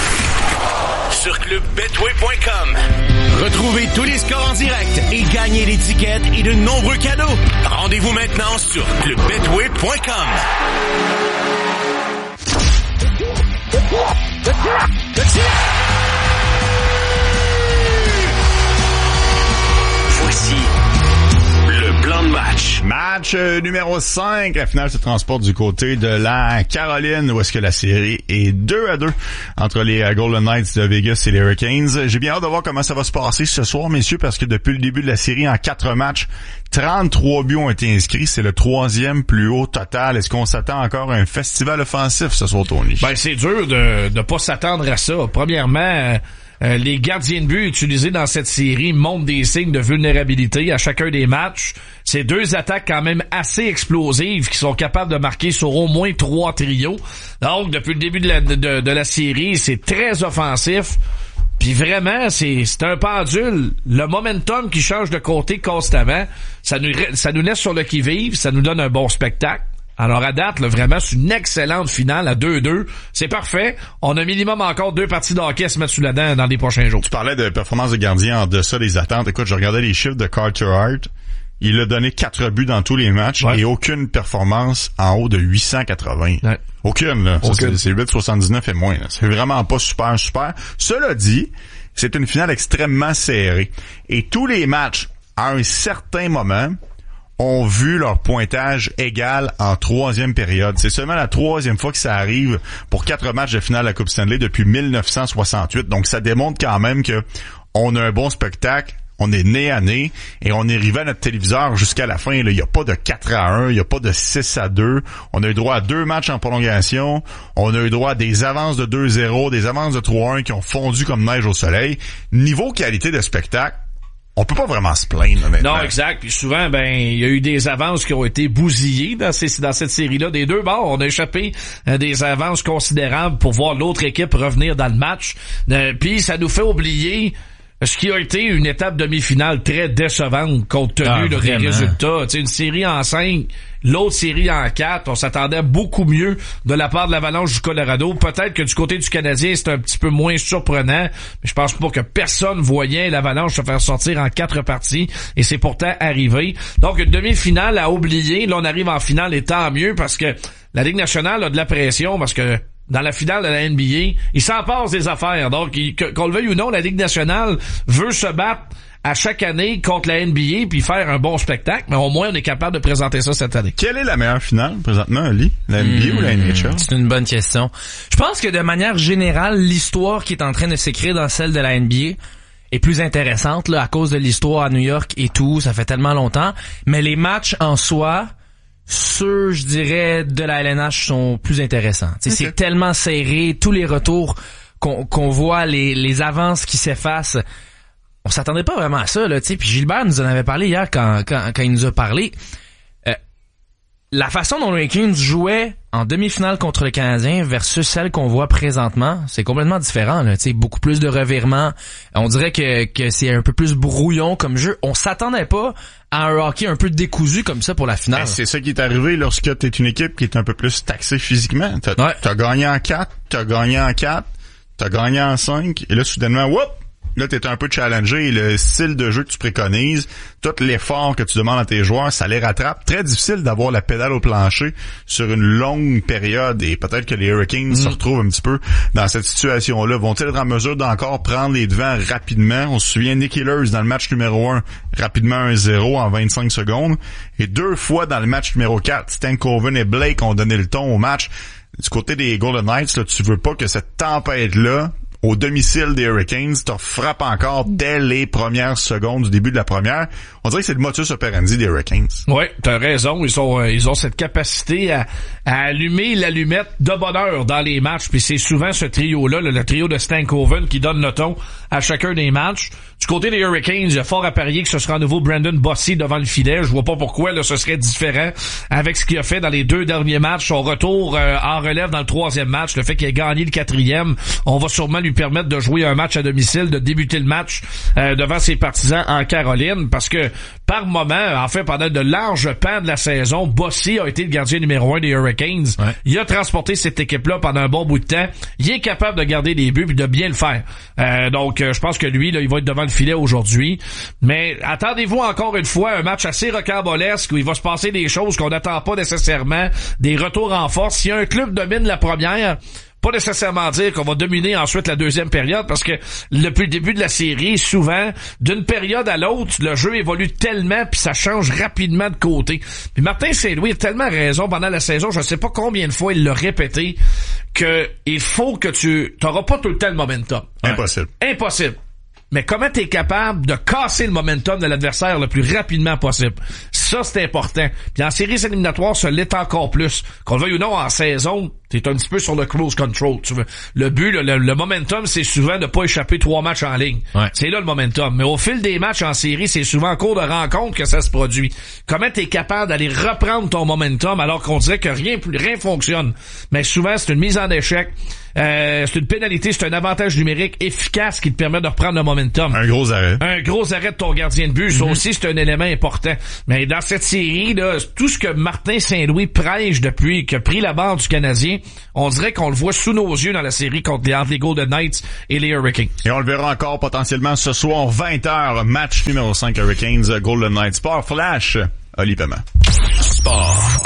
Sur club betway point com. Retrouvez tous les scores en direct et gagnez l'étiquette et de nombreux cadeaux. Rendez-vous maintenant sur club betway point com. Voici le plan de match. Match euh, numéro cinq. La finale se transporte du côté de la Caroline, où est-ce que la série est deux à deux entre les uh, Golden Knights de Vegas et les Hurricanes. J'ai bien hâte de voir comment ça va se passer ce soir, messieurs, parce que depuis le début de la série, en quatre matchs, trente-trois buts ont été inscrits. C'est le troisième plus haut total. Est-ce qu'on s'attend encore à un festival offensif ce soir, Tony? Ben, c'est dur de de pas s'attendre à ça. Premièrement, Euh, les gardiens de but utilisés dans cette série montrent des signes de vulnérabilité à chacun des matchs. C'est deux attaques quand même assez explosives qui sont capables de marquer sur au moins trois trios. Donc, depuis le début de la, de, de la série, c'est très offensif. Puis vraiment, c'est, c'est un pendule. Le momentum qui change de côté constamment, ça nous, ça nous laisse sur le qui-vive, ça nous donne un bon spectacle. Alors à date, là, vraiment, c'est une excellente finale à deux deux. C'est parfait. On a minimum encore deux parties de hockey à se mettre sous la dent dans les prochains jours. Tu parlais de performance de gardien en deçà des attentes. Écoute, je regardais les chiffres de Carter Hart. Il a donné quatre buts dans tous les matchs ouais. et aucune performance en haut de huit cent quatre-vingts. Ouais. Aucune, là. Ça, aucune. C'est, c'est huit virgule soixante-dix-neuf et moins. Là. C'est vraiment pas super, super. Cela dit, c'est une finale extrêmement serrée. Et tous les matchs, à un certain moment, ont vu leur pointage égal en troisième période. C'est seulement la troisième fois que ça arrive pour quatre matchs de finale de la Coupe Stanley depuis dix-neuf cent soixante-huit. Donc, ça démontre quand même que on a un bon spectacle. On est nez à nez et on est arrivé à notre téléviseur jusqu'à la fin. Il n'y a pas de quatre à un, il n'y a pas de six à deux. On a eu droit à deux matchs en prolongation. On a eu droit à des avances de deux zéro, des avances de trois un qui ont fondu comme neige au soleil. Niveau qualité de spectacle, on peut pas vraiment se plaindre, honnêtement. Non, exact. Puis souvent, ben, il y a eu des avances qui ont été bousillées dans, ces, dans cette série-là. Des deux bords, on a échappé à des avances considérables pour voir l'autre équipe revenir dans le match. Euh, puis ça nous fait oublier ce qui a été une étape demi-finale très décevante compte tenu ah, là, des résultats. T'sais, une série en cinq, l'autre série en quatre. On s'attendait beaucoup mieux de la part de l'Avalanche du Colorado. Peut-être que du côté du Canadien, c'est un petit peu moins surprenant. Mais je pense pas que personne voyait l'Avalanche se faire sortir en quatre parties. Et c'est pourtant arrivé. Donc, une demi-finale à oublier. Là, on arrive en finale et tant mieux parce que la Ligue nationale a de la pression parce que dans la finale de la N B A, il s'en passe des affaires. Donc, il, qu'on le veuille ou non, la Ligue nationale veut se battre à chaque année contre la N B A puis faire un bon spectacle, mais au moins on est capable de présenter ça cette année. Quelle est la meilleure finale présentement, Ali? La N B A mmh, ou la N H L? C'est une bonne question. Je pense que de manière générale, l'histoire qui est en train de s'écrire dans celle de la N B A est plus intéressante là à cause de l'histoire à New York et tout, ça fait tellement longtemps, mais les matchs en soi, ceux, je dirais, de la L N H sont plus intéressants. Okay. C'est tellement serré, tous les retours qu'on, qu'on voit, les, les avances qui s'effacent. On s'attendait pas vraiment à ça, là, tu sais. Puis Gilbert nous en avait parlé hier quand, quand, quand il nous a parlé. Euh, la façon dont les Kings jouaient en demi-finale contre le Canadien versus celle qu'on voit présentement, c'est complètement différent, là, tu sais. Beaucoup plus de revirements. On dirait que, que c'est un peu plus brouillon comme jeu. On s'attendait pas à un hockey un peu décousu comme ça pour la finale. Ben, c'est ça qui est arrivé lorsque t'es une équipe qui est un peu plus taxée physiquement. T'as, ouais. t'as gagné en quatre, t'as gagné en quatre, t'as gagné en cinq, et là, soudainement, whoop! Là, t'es un peu challengé et le style de jeu que tu préconises, tout l'effort que tu demandes à tes joueurs, ça les rattrape. Très difficile d'avoir la pédale au plancher sur une longue période et peut-être que les Hurricanes mmh. se retrouvent un petit peu dans cette situation-là. Vont-ils être en mesure d'encore prendre les devants rapidement? On se souvient Nick Ehlers dans le match numéro un, rapidement un zéro en vingt-cinq secondes. Et deux fois dans le match numéro quatre, Stankoven et Blake ont donné le ton au match. Du côté des Golden Knights, là, tu veux pas que cette tempête-là au domicile des Hurricanes, te frappe encore dès les premières secondes du début de la première. On dirait que c'est le modus operandi des Hurricanes. Oui, t'as raison. Ils sont, euh, ils ont cette capacité à, à allumer l'allumette de bonheur dans les matchs. Puis c'est souvent ce trio-là, le, le trio de Stankoven, qui donne le ton à chacun des matchs. Du côté des Hurricanes, il y a fort à parier que ce sera à nouveau Brandon Bossy devant le filet. Je vois pas pourquoi là ce serait différent avec ce qu'il a fait dans les deux derniers matchs. Son retour euh, en relève dans le troisième match, le fait qu'il ait gagné le quatrième, on va sûrement lui lui permettre de jouer un match à domicile, de débuter le match euh, devant ses partisans en Caroline, parce que par moment, en fait, pendant de larges pans de la saison, Bossy a été le gardien numéro un des Hurricanes. Ouais. Il a transporté cette équipe-là pendant un bon bout de temps. Il est capable de garder des buts et de bien le faire. Euh, donc, euh, je pense que lui, là, il va être devant le filet aujourd'hui. Mais attendez-vous encore une fois un match assez rocambolesque où il va se passer des choses qu'on n'attend pas nécessairement, des retours en force. Si un club domine la première, pas nécessairement dire qu'on va dominer ensuite la deuxième période, parce que depuis le début de la série, souvent, d'une période à l'autre, le jeu évolue tellement puis ça change rapidement de côté. Puis Martin Saint-Louis a tellement raison pendant la saison, je ne sais pas combien de fois il l'a répété, que il faut que tu t'auras pas tout le temps le momentum. Impossible. Ouais. Impossible. Mais comment t'es capable de casser le momentum de l'adversaire le plus rapidement possible? Ça, c'est important. Puis en séries éliminatoires, ça l'est encore plus. Qu'on le veuille ou non, en saison, t'es un petit peu sur le cruise control. Tu veux. Le but, le, le, le momentum, c'est souvent de pas échapper trois matchs en ligne. Ouais. C'est là le momentum. Mais au fil des matchs en série, c'est souvent en cours de rencontre que ça se produit. Comment t'es capable d'aller reprendre ton momentum alors qu'on dirait que rien, rien fonctionne? Mais souvent, c'est une mise en échec. Euh, c'est une pénalité, c'est un avantage numérique efficace qui te permet de reprendre le momentum. Un gros arrêt. Un gros arrêt de ton gardien de but. Mm-hmm. Ça aussi, c'est un élément important. Mais dans cette série, là, tout ce que Martin Saint-Louis prêche depuis qu'il a pris la barre du Canadien, on dirait qu'on le voit sous nos yeux dans la série contre les, entre les Golden Knights et les Hurricanes. Et on le verra encore potentiellement ce soir, vingt heures, match numéro cinq Hurricanes, Golden Knights. Sport Flash, Oli Paiement. Sport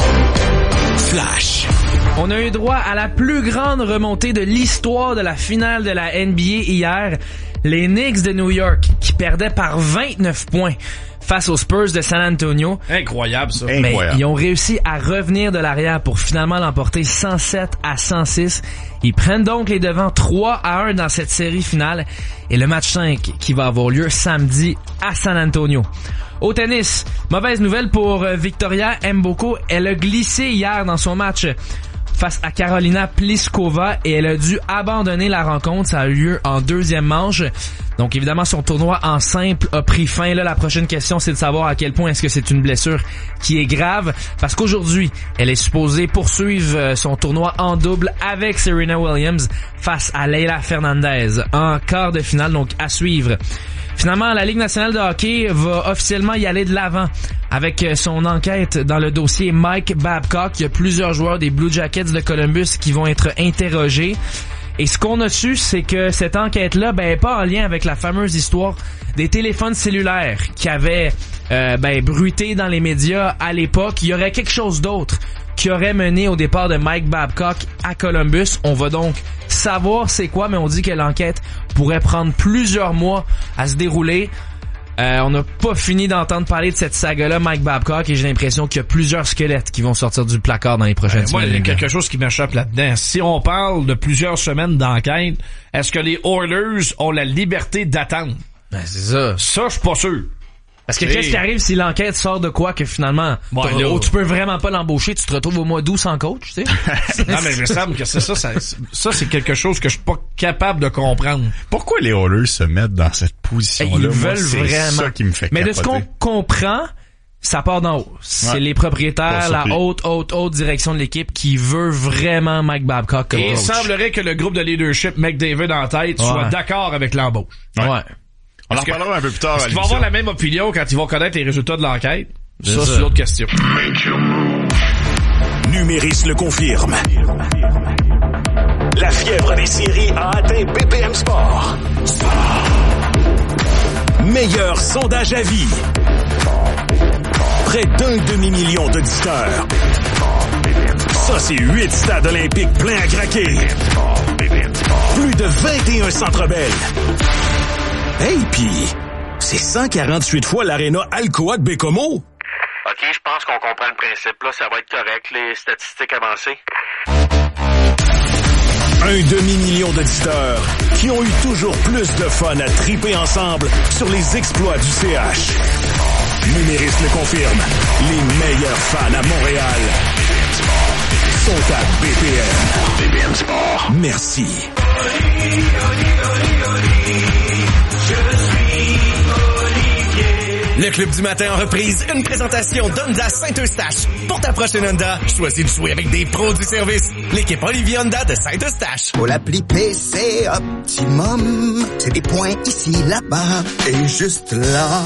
Flash. On a eu droit à la plus grande remontée de l'histoire de la finale de la N B A hier. Les Knicks de New York qui perdaient par vingt-neuf points face aux Spurs de San Antonio. Incroyable ça. Mais Incroyable. Ils ont réussi à revenir de l'arrière pour finalement l'emporter cent sept à cent six. Ils prennent donc les devants trois à un dans cette série finale et le match cinq qui va avoir lieu samedi à San Antonio. Au tennis, mauvaise nouvelle pour Victoria Mboko. Elle a glissé hier dans son match face à Karolina Pliskova et elle a dû abandonner la rencontre. Ça a eu lieu en deuxième manche. Donc évidemment, son tournoi en simple a pris fin. Là, la prochaine question, c'est de savoir à quel point est-ce que c'est une blessure qui est grave. Parce qu'aujourd'hui, elle est supposée poursuivre son tournoi en double avec Serena Williams face à Leylah Fernandez en quart de finale. Donc à suivre. Finalement, la Ligue nationale de hockey va officiellement y aller de l'avant avec son enquête dans le dossier Mike Babcock. Il y a plusieurs joueurs des Blue Jackets de Columbus qui vont être interrogés. Et ce qu'on a su, c'est que cette enquête-là, ben, est pas en lien avec la fameuse histoire des téléphones cellulaires qui avaient euh, ben, bruité dans les médias à l'époque. Il y aurait quelque chose d'autre qui aurait mené au départ de Mike Babcock à Columbus. On va donc savoir c'est quoi, mais on dit que l'enquête pourrait prendre plusieurs mois à se dérouler. Euh, on n'a pas fini d'entendre parler de cette saga-là, Mike Babcock, et j'ai l'impression qu'il y a plusieurs squelettes qui vont sortir du placard dans les prochaines euh, semaines. Moi, il y a quelque chose qui m'échappe là-dedans. Si on parle de plusieurs semaines d'enquête, est-ce que les Oilers ont la liberté d'attendre? Ben, c'est ça. Ça, je suis pas sûr. Parce que qu'est-ce qui arrive si l'enquête sort de quoi que finalement, bon, là, oh, tu peux vraiment pas l'embaucher, tu te retrouves au mois d'août sans coach, tu sais? Non, mais il me semble que c'est ça, ça, ça, c'est quelque chose que je suis pas capable de comprendre. Pourquoi les Oilers se mettent dans cette position-là? Ils Moi, veulent c'est vraiment. ça qui me fait mais capoter. de ce qu'on comprend, ça part d'en haut. C'est ouais. les propriétaires, la haute, haute, haute direction de l'équipe qui veut vraiment Mike Babcock comme Et coach. il semblerait que le groupe de leadership McDavid en tête ouais. soit d'accord avec l'embauche. Ouais. ouais. On en reparlera un peu plus tard. Est-ce qu'ils vont avoir la même opinion quand ils vont connaître les résultats de l'enquête? Ça, ça, c'est l'autre question. Numéris le confirme. La fièvre des séries a atteint B P M Sport. Meilleur sondage à vie. Près d'un demi-million d'auditeurs. Ça, c'est huit stades olympiques pleins à craquer. Plus de vingt et un centres belles. Hey, pis c'est cent quarante-huit fois l'aréna Alcoa de Bécomo. OK, je pense qu'on comprend le principe. Là, ça va être correct, les statistiques avancées. Un demi-million d'auditeurs qui ont eu toujours plus de fun à triper ensemble sur les exploits du C H. Numéris le confirme. Les meilleurs fans à Montréal sont à B P M. B P M Sport. Merci. Le Club du matin en reprise, une présentation d'Honda Saint-Eustache. Pour ta prochaine Honda, choisis de jouer avec des pros du service. L'équipe Olivier Honda de Saint-Eustache. Pour l'appli P C Optimum, c'est des points ici, là-bas et juste là.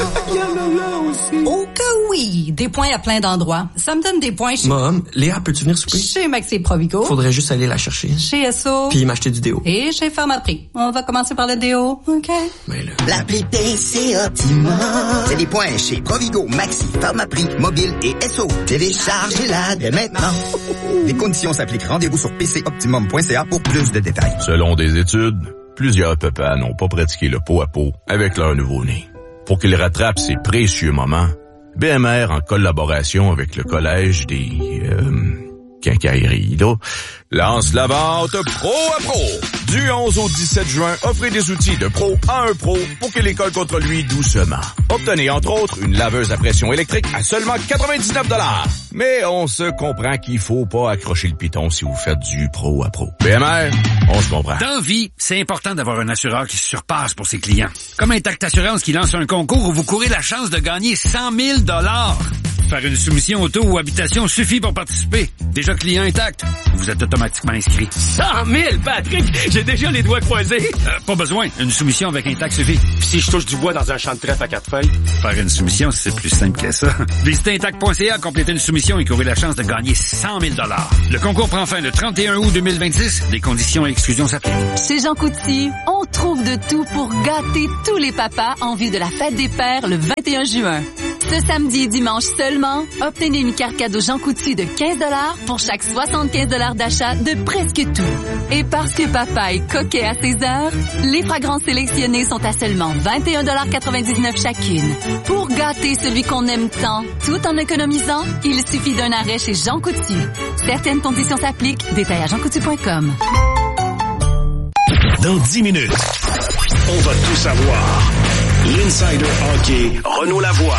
Oh que oui, des points à plein d'endroits. Ça me donne des points chez... Mom, Léa, peux-tu venir souper? Chez Maxi Provigo. Faudrait juste aller la chercher. Chez S O. Puis m'acheter du déo. Et chez Pharmaprix. On va commencer par le déo, OK? Mais là... L'appli P C Optimum, c'est des points chez Provigo, Maxi, Pharmaprix, Mobile et S O. Téléchargez-la dès maintenant. Les conditions s'appliquent. Rendez-vous sur p c optimum point c a pour plus de détails. Selon des études, plusieurs papas n'ont pas pratiqué le pot à pot avec leur nouveau-né. Pour qu'ils rattrapent ces précieux moments, B M R, en collaboration avec le Collège des... Euh, quincailleries, là, lance la vente Pro à Pro. Du onze au dix-sept juin, offrez des outils de pro à un pro pour qu'il école contre lui doucement. Obtenez entre autres une laveuse à pression électrique à seulement quatre-vingt-dix-neuf dollars. Mais on se comprend qu'il faut pas accrocher le piton si vous faites du pro à pro. B M R, on se comprend. Dans vie, c'est important d'avoir un assureur qui se surpasse pour ses clients. Comme Intact Assurance qui lance un concours où vous courez la chance de gagner cent mille dollars. Faire une soumission auto ou habitation suffit pour participer. Déjà client Intact, vous êtes automatiquement inscrit. cent mille, Patrick! J'ai déjà les doigts croisés. Euh, pas besoin. Une soumission avec Intact suffit. Puis si je touche du bois dans un champ de trèfle à quatre feuilles? Faire une soumission, c'est plus simple que ça. Visitez intact point c a, complétez une soumission et courez la chance de gagner cent mille dollars. Le concours prend fin le trente et un août deux mille vingt-six. Des conditions et exclusions s'appliquent. Chez Jean Coutu, on trouve de tout pour gâter tous les papas en vue de la fête des pères le vingt et un juin. Ce samedi et dimanche seulement, obtenez une carte cadeau Jean Coutu de quinze dollars pour chaque soixante-quinze dollars d'achat de presque tout. Et parce que papa est coquet à ses heures, les fragrances sélectionnées sont à seulement vingt et un virgule quatre-vingt-dix-neuf chacune. Pour gâter celui qu'on aime tant, tout en économisant, il suffit d'un arrêt chez Jean Coutu. Certaines conditions s'appliquent. Détail à jean coutu point com. Dans dix minutes, on va tout savoir. L'Insider Hockey, Renaud Lavoie.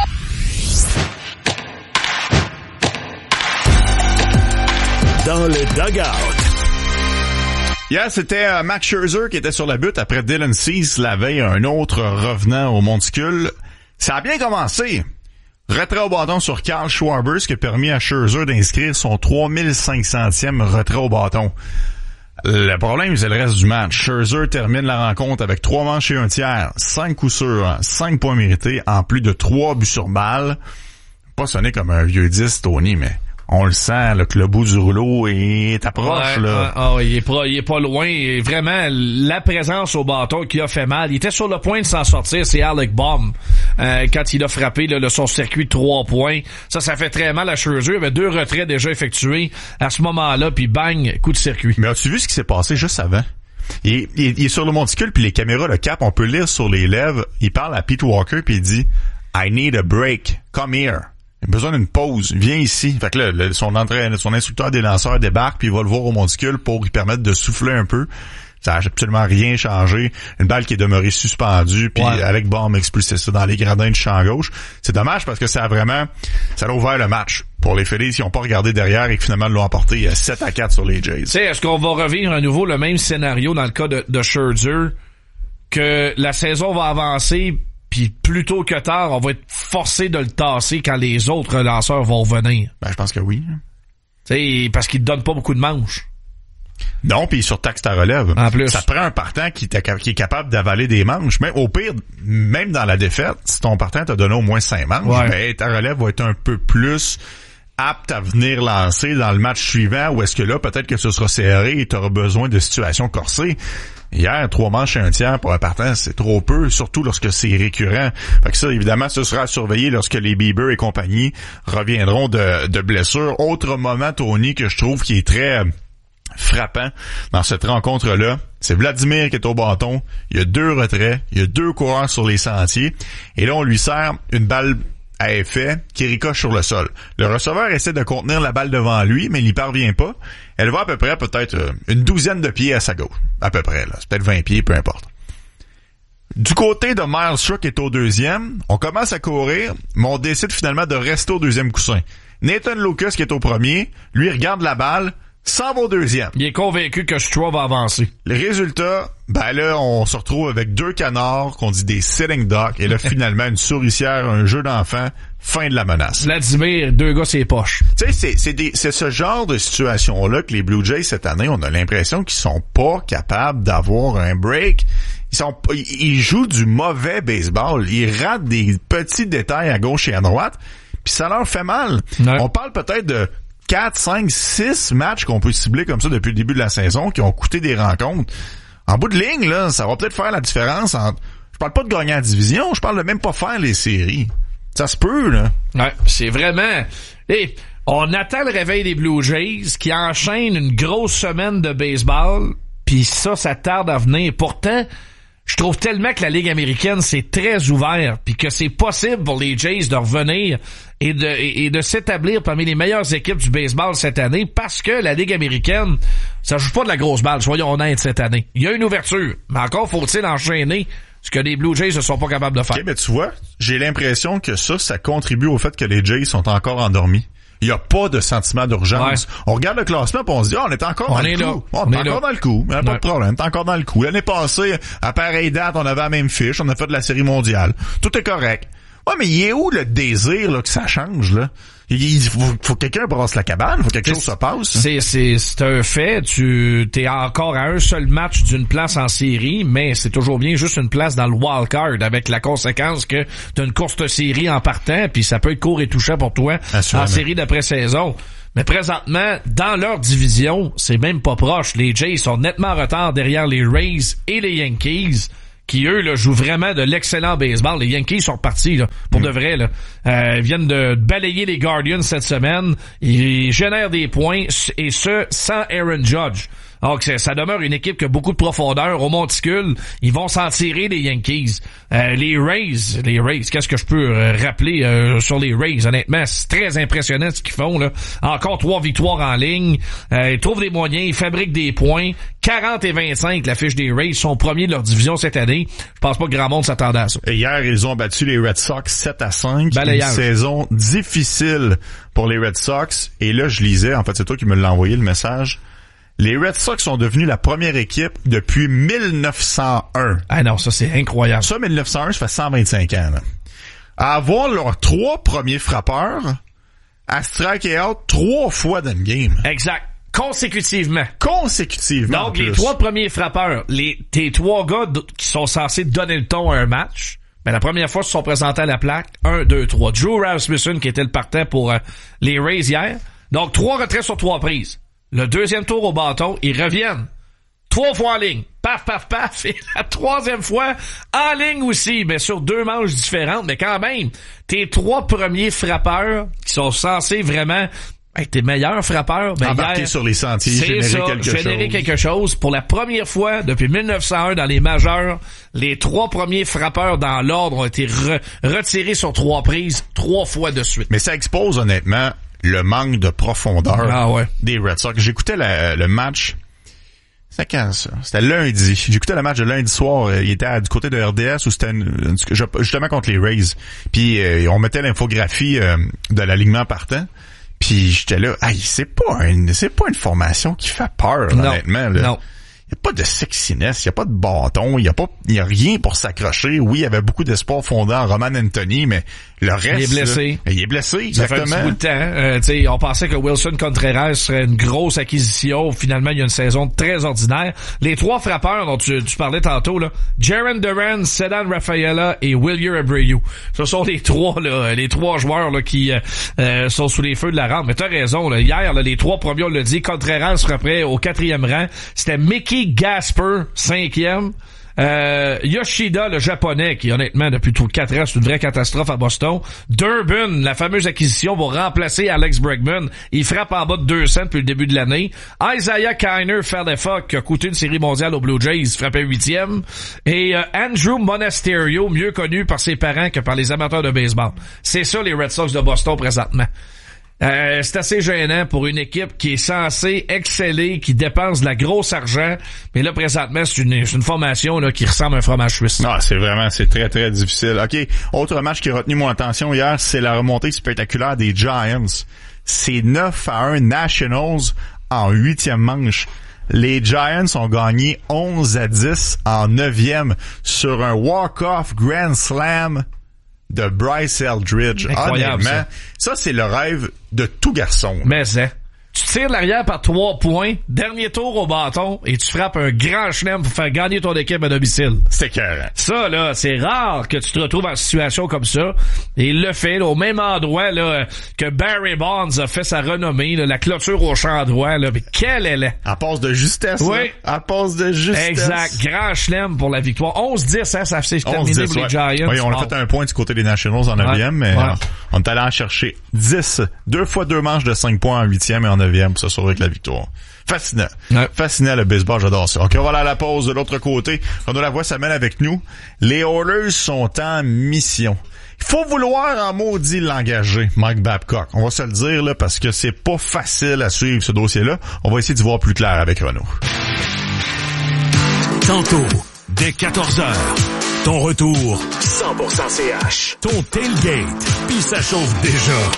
Dans le dugout. Hier, c'était euh, Max Scherzer qui était sur la butte après Dylan Cease la veille, un autre revenant au monticule. Ça a bien commencé. Retrait au bâton sur Carl Schwarber, ce qui a permis à Scherzer d'inscrire son trois mille cinq centième retrait au bâton. Le problème, c'est le reste du match. Scherzer termine la rencontre avec trois manches et un tiers, cinq coups sûrs, cinq points mérités, en plus de trois buts sur balle. Pas sonné comme un vieux dix, Tony, mais on le sent, là, que le bout du rouleau est approche, ouais, là. Ah, ah, il est pas, il est pas loin. Et vraiment, la présence au bâton qui a fait mal. Il était sur le point de s'en sortir, c'est Alec Baum. Euh, quand il a frappé, là, le, son circuit de trois points. Ça, ça fait très mal à Scherzer. Il y avait deux retraits déjà effectués à ce moment-là, puis bang, coup de circuit. Mais as-tu vu ce qui s'est passé juste avant? Il est, il est, il est sur le monticule, puis les caméras le capent. On peut lire sur les lèvres. Il parle à Pete Walker, puis il dit « I need a break. Come here. » Il a besoin d'une pause. Viens ici. Fait que là, le, son entraîneur, son instructeur des lanceurs débarque, puis il va le voir au monticule pour lui permettre de souffler un peu. Ça n'a absolument rien changé. Une balle qui est demeurée suspendue, puis ouais. Alec Baum expulsé ça dans les gradins du champ gauche. C'est dommage parce que ça a vraiment, ça a ouvert le match pour les Phillies. Ils n'ont pas regardé derrière et finalement l'ont emporté sept à quatre sur les Jays. Tu sais, est-ce qu'on va revivre à nouveau le même scénario dans le cas de, de Scherzer, que la saison va avancer, puis plus tôt que tard, on va être forcé de le tasser quand les autres lanceurs vont revenir? Ben, je pense que oui. Tu sais, parce qu'il ne donne pas beaucoup de manches. Non, puis il surtaxe ta relève. En plus. Ça prend un partant qui, qui est capable d'avaler des manches. Mais au pire, même dans la défaite, si ton partant t'a donné au moins cinq manches, ouais. ben, ta relève va être un peu plus apte à venir lancer dans le match suivant, ou est-ce que là, peut-être que ce sera serré et tu auras besoin de situations corsées. Hier, trois manches et un tiers pour un partant, c'est trop peu, surtout lorsque c'est récurrent. Fait que ça, évidemment, ce sera à surveiller lorsque les Bieber et compagnie reviendront de, de blessures. Autre moment, Tony, que je trouve qui est très frappant dans cette rencontre-là, c'est Vladimir qui est au bâton. Il y a deux retraits, il y a deux coureurs sur les sentiers, et là, on lui sert une balle à effet qui ricoche sur le sol. Le receveur essaie de contenir la balle devant lui, mais il n'y parvient pas. Elle va à peu près peut-être une douzaine de pieds à sa gauche. À peu près, là. C'est peut-être vingt pieds, peu importe. Du côté de Miles Straw qui est au deuxième, on commence à courir, mais on décide finalement de rester au deuxième coussin. Nathan Lucas qui est au premier, lui regarde la balle, s'en va au deuxième. Il est convaincu que Stroh va avancer. Le résultat, ben là, on se retrouve avec deux canards qu'on dit des sitting ducks, et là, finalement, une souricière, un jeu d'enfant, fin de la menace. Vladimir, deux gars, c'est poches. Tu sais, c'est, c'est, des, c'est ce genre de situation-là que les Blue Jays, cette année, on a l'impression qu'ils sont pas capables d'avoir un break. Ils sont, ils jouent du mauvais baseball. Ils ratent des petits détails à gauche et à droite, puis ça leur fait mal. Ouais. On parle peut-être de quatre, cinq, six matchs qu'on peut cibler comme ça depuis le début de la saison, qui ont coûté des rencontres. En bout de ligne, là, ça va peut-être faire la différence entre... Je parle pas de gagner la division, je parle de même pas faire les séries. Ça se peut, là. Ouais, c'est vraiment... Hey, on attend le réveil des Blue Jays qui enchaînent une grosse semaine de baseball, puis ça, ça tarde à venir. Pourtant, je trouve tellement que la Ligue américaine, c'est très ouvert, puis que c'est possible pour les Jays de revenir et de, et, et de s'établir parmi les meilleures équipes du baseball cette année, parce que la Ligue américaine, ça joue pas de la grosse balle, soyons honnêtes, cette année. Il y a une ouverture, mais encore faut-il enchaîner ce que les Blue Jays ne sont pas capables de faire. OK, mais tu vois, j'ai l'impression que ça, ça contribue au fait que les Jays sont encore endormis. Il n'y a pas de sentiment d'urgence. Ouais. On regarde le classement et on se dit, ah, oh, on est encore on dans est le là. coup. Oh, on, on est, est encore là. dans le coup. Il n'y a pas ouais. de problème. On est encore dans le coup. L'année passée, à pareille date, on avait la même fiche. On a fait de la série mondiale. Tout est correct. Ouais, mais il est où le désir, là, que ça change, là? Il faut, faut que quelqu'un brasse la cabane, faut que quelque chose se passe. C'est, c'est, c'est un fait. Tu, t'es encore à un seul match d'une place en série, mais c'est toujours bien juste une place dans le wild card, avec la conséquence que t'as une courte série en partant, puis ça peut être court et touchant pour toi en série d'après-saison. Mais présentement, dans leur division, c'est même pas proche. Les Jays sont nettement en retard derrière les Rays et les Yankees, qui, eux, là, jouent vraiment de l'excellent baseball. Les Yankees sont repartis, là, pour mm. de vrai, là. Euh, ils viennent de balayer les Guardians cette semaine. Ils génèrent des points, et ce, sans Aaron Judge. Donc, ça demeure une équipe qui a beaucoup de profondeur au monticule. Ils vont s'en tirer, les Yankees. Euh, les Rays, les Rays, qu'est-ce que je peux euh, rappeler euh, sur les Rays? Honnêtement, c'est très impressionnant ce qu'ils font, là. Encore trois victoires en ligne. Euh, ils trouvent des moyens, ils fabriquent des points. quarante et vingt-cinq, la fiche des Rays, sont premiers de leur division cette année. Je pense pas que grand monde s'attendait à ça. Et hier, ils ont battu les Red Sox sept à cinq. Balayage. Une saison difficile pour les Red Sox. Et là, je lisais, en fait, c'est toi qui me l'as envoyé, le message. Les Red Sox sont devenus la première équipe depuis mille neuf cent un. Ah non, ça c'est incroyable. Ça, mille neuf cent un, ça fait cent vingt-cinq ans. Là. À avoir leurs trois premiers frappeurs à strike out trois fois dans le game. Exact. Consécutivement. Consécutivement. Donc, les trois premiers frappeurs, les tes trois gars d- qui sont censés donner le ton à un match, ben, la première fois, ils se sont présentés à la plaque. Un, deux, trois. Drew Rasmussen, qui était le partant pour euh, les Rays hier. Donc, trois retraits sur trois prises. Le deuxième tour au bâton, ils reviennent. Trois fois en ligne. Paf, paf, paf. Et la troisième fois, en ligne aussi, mais sur deux manches différentes. Mais quand même, tes trois premiers frappeurs qui sont censés vraiment être tes meilleurs frappeurs, ben embarquer hier, sur les sentiers, générer ça, quelque générer chose. quelque chose. Pour la première fois depuis mille neuf cent un dans les majeurs, les trois premiers frappeurs dans l'ordre ont été re- retirés sur trois prises, trois fois de suite. Mais ça expose honnêtement le manque de profondeur ah ouais. des Red Sox. J'écoutais la, le match. C'était quand ça? C'était lundi. J'écoutais le match de lundi soir. Il était à, du côté de R D S où c'était une, justement contre les Rays. Puis euh, on mettait l'infographie euh, de l'alignement partant. Puis j'étais là, hey, c'est pas une, c'est pas une formation qui fait peur, non, honnêtement. Là. Non. Il n'y a pas de sexiness, il n'y a pas de bâton, il n'y a pas, il y a rien pour s'accrocher. Oui, il y avait beaucoup d'espoir fondé en Roman Anthony, mais le reste... Il est blessé. Là, il est blessé, exactement. Ça fait un petit bout de temps. Euh, t'sais, on pensait que Wilson Contreras serait une grosse acquisition. Finalement, il y a une saison très ordinaire. Les trois frappeurs dont tu, tu parlais tantôt, là, Jarren Duran, Ceddanne Rafaela et Wilyer Abreu. Ce sont les trois, là, les trois joueurs là, qui euh, sont sous les feux de la rampe. Mais t'as raison, là, hier, là, les trois premiers, on l'a dit, Contreras serait prêt au quatrième rang. C'était Mickey Gasper, cinquième. Euh, Yoshida, le japonais, qui honnêtement, depuis tout quatre ans, c'est une vraie catastrophe à Boston. Durbin, la fameuse acquisition pour remplacer Alex Bregman. Il frappe en bas de deux cents depuis le début de l'année. Isaiah Kiner Falefa, qui a coûté une série mondiale aux Blue Jays, frappait huitième. Et euh, Andrew Monasterio, mieux connu par ses parents que par les amateurs de baseball. C'est ça les Red Sox de Boston présentement. Euh, c'est assez gênant pour une équipe qui est censée exceller, qui dépense de la grosse argent. Mais là, présentement, c'est une, c'est une formation là, qui ressemble à un fromage suisse. Non, c'est vraiment, c'est très, très difficile. OK, autre match qui a retenu mon attention hier, c'est la remontée spectaculaire des Giants. C'est neuf à un Nationals en huitième manche. Les Giants ont gagné onze à dix en neuvième sur un walk-off Grand Slam de Bryce Eldridge. Incroyable, Honnêtement, ça. ça, c'est le rêve de tout garçon. Mais c'est... Tu tires l'arrière par trois points, dernier tour au bâton, et tu frappes un grand chelem pour faire gagner ton équipe à domicile. C'est carré. Ça, là, c'est rare que tu te retrouves en situation comme ça. Et il le fait, là, au même endroit, là, que Barry Bonds a fait sa renommée, là, la clôture au champ droit, là. Mais quelle elle est! À passe de justesse, oui. À passe de justesse. Exact. Grand chelem pour la victoire. onze dix, hein, ça s'est terminé pour ouais. les Giants. Oui, on a oh. fait un point du côté des Nationals en neuvième, ouais. mais ouais. on est allé en chercher dix. Deux fois deux manches de cinq points en huitième et en neuvième pour s'assurer que la victoire. Fascinant. Ouais. Fascinant le baseball, j'adore ça. OK, on va aller à la pause de l'autre côté. Renaud Lavoie s'amène avec nous. Les Oilers sont en mission. Il faut vouloir en maudit l'engager, Mike Babcock. On va se le dire, là, parce que c'est pas facile à suivre ce dossier-là. On va essayer d'y voir plus clair avec Renaud. Tantôt, dès quatorze heures, ton retour cent pour cent C H. Ton tailgate, puis ça chauffe déjà.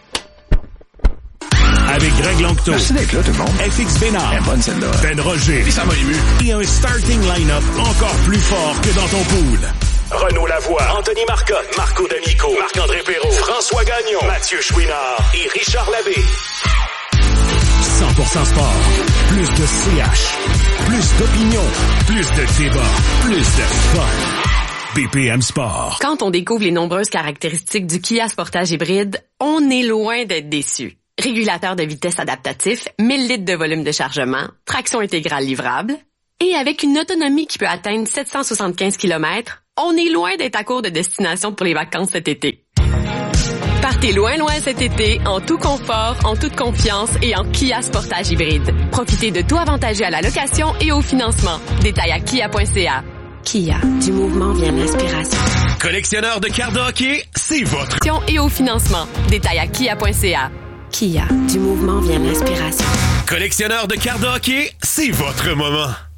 Avec Greg Langto. Merci d'être là, tout le monde. F X Bénard. Elle est bonne, celle-là. Ben Roger. Puis ça m'a ému. Et un starting line-up encore plus fort que dans ton pool. Renaud Lavoie, Anthony Marcotte, Marco D'Amico, Marc-André Perrault, François Gagnon, Mathieu Chouinard et Richard Labbé. cent pour cent sport. Plus de C H. Plus d'opinion. Plus de débat. Plus de fun. B P M Sport. Quand on découvre les nombreuses caractéristiques du Kia Sportage hybride, on est loin d'être déçu. Régulateur de vitesse adaptatif, mille litres de volume de chargement, traction intégrale livrable, et avec une autonomie qui peut atteindre sept cent soixante-quinze kilomètres, on est loin d'être à court de destination pour les vacances cet été. Partez loin loin cet été, en tout confort, en toute confiance et en Kia Sportage hybride. Profitez de tout avantageux à la location et au financement. Détails à kia point c a. Kia, du mouvement vient l'inspiration. Collectionneur de cartes de hockey, c'est votre... Et au financement. Détails à kia point c a. Kia, du mouvement vient l'inspiration. Collectionneur de cartes de hockey, c'est votre moment.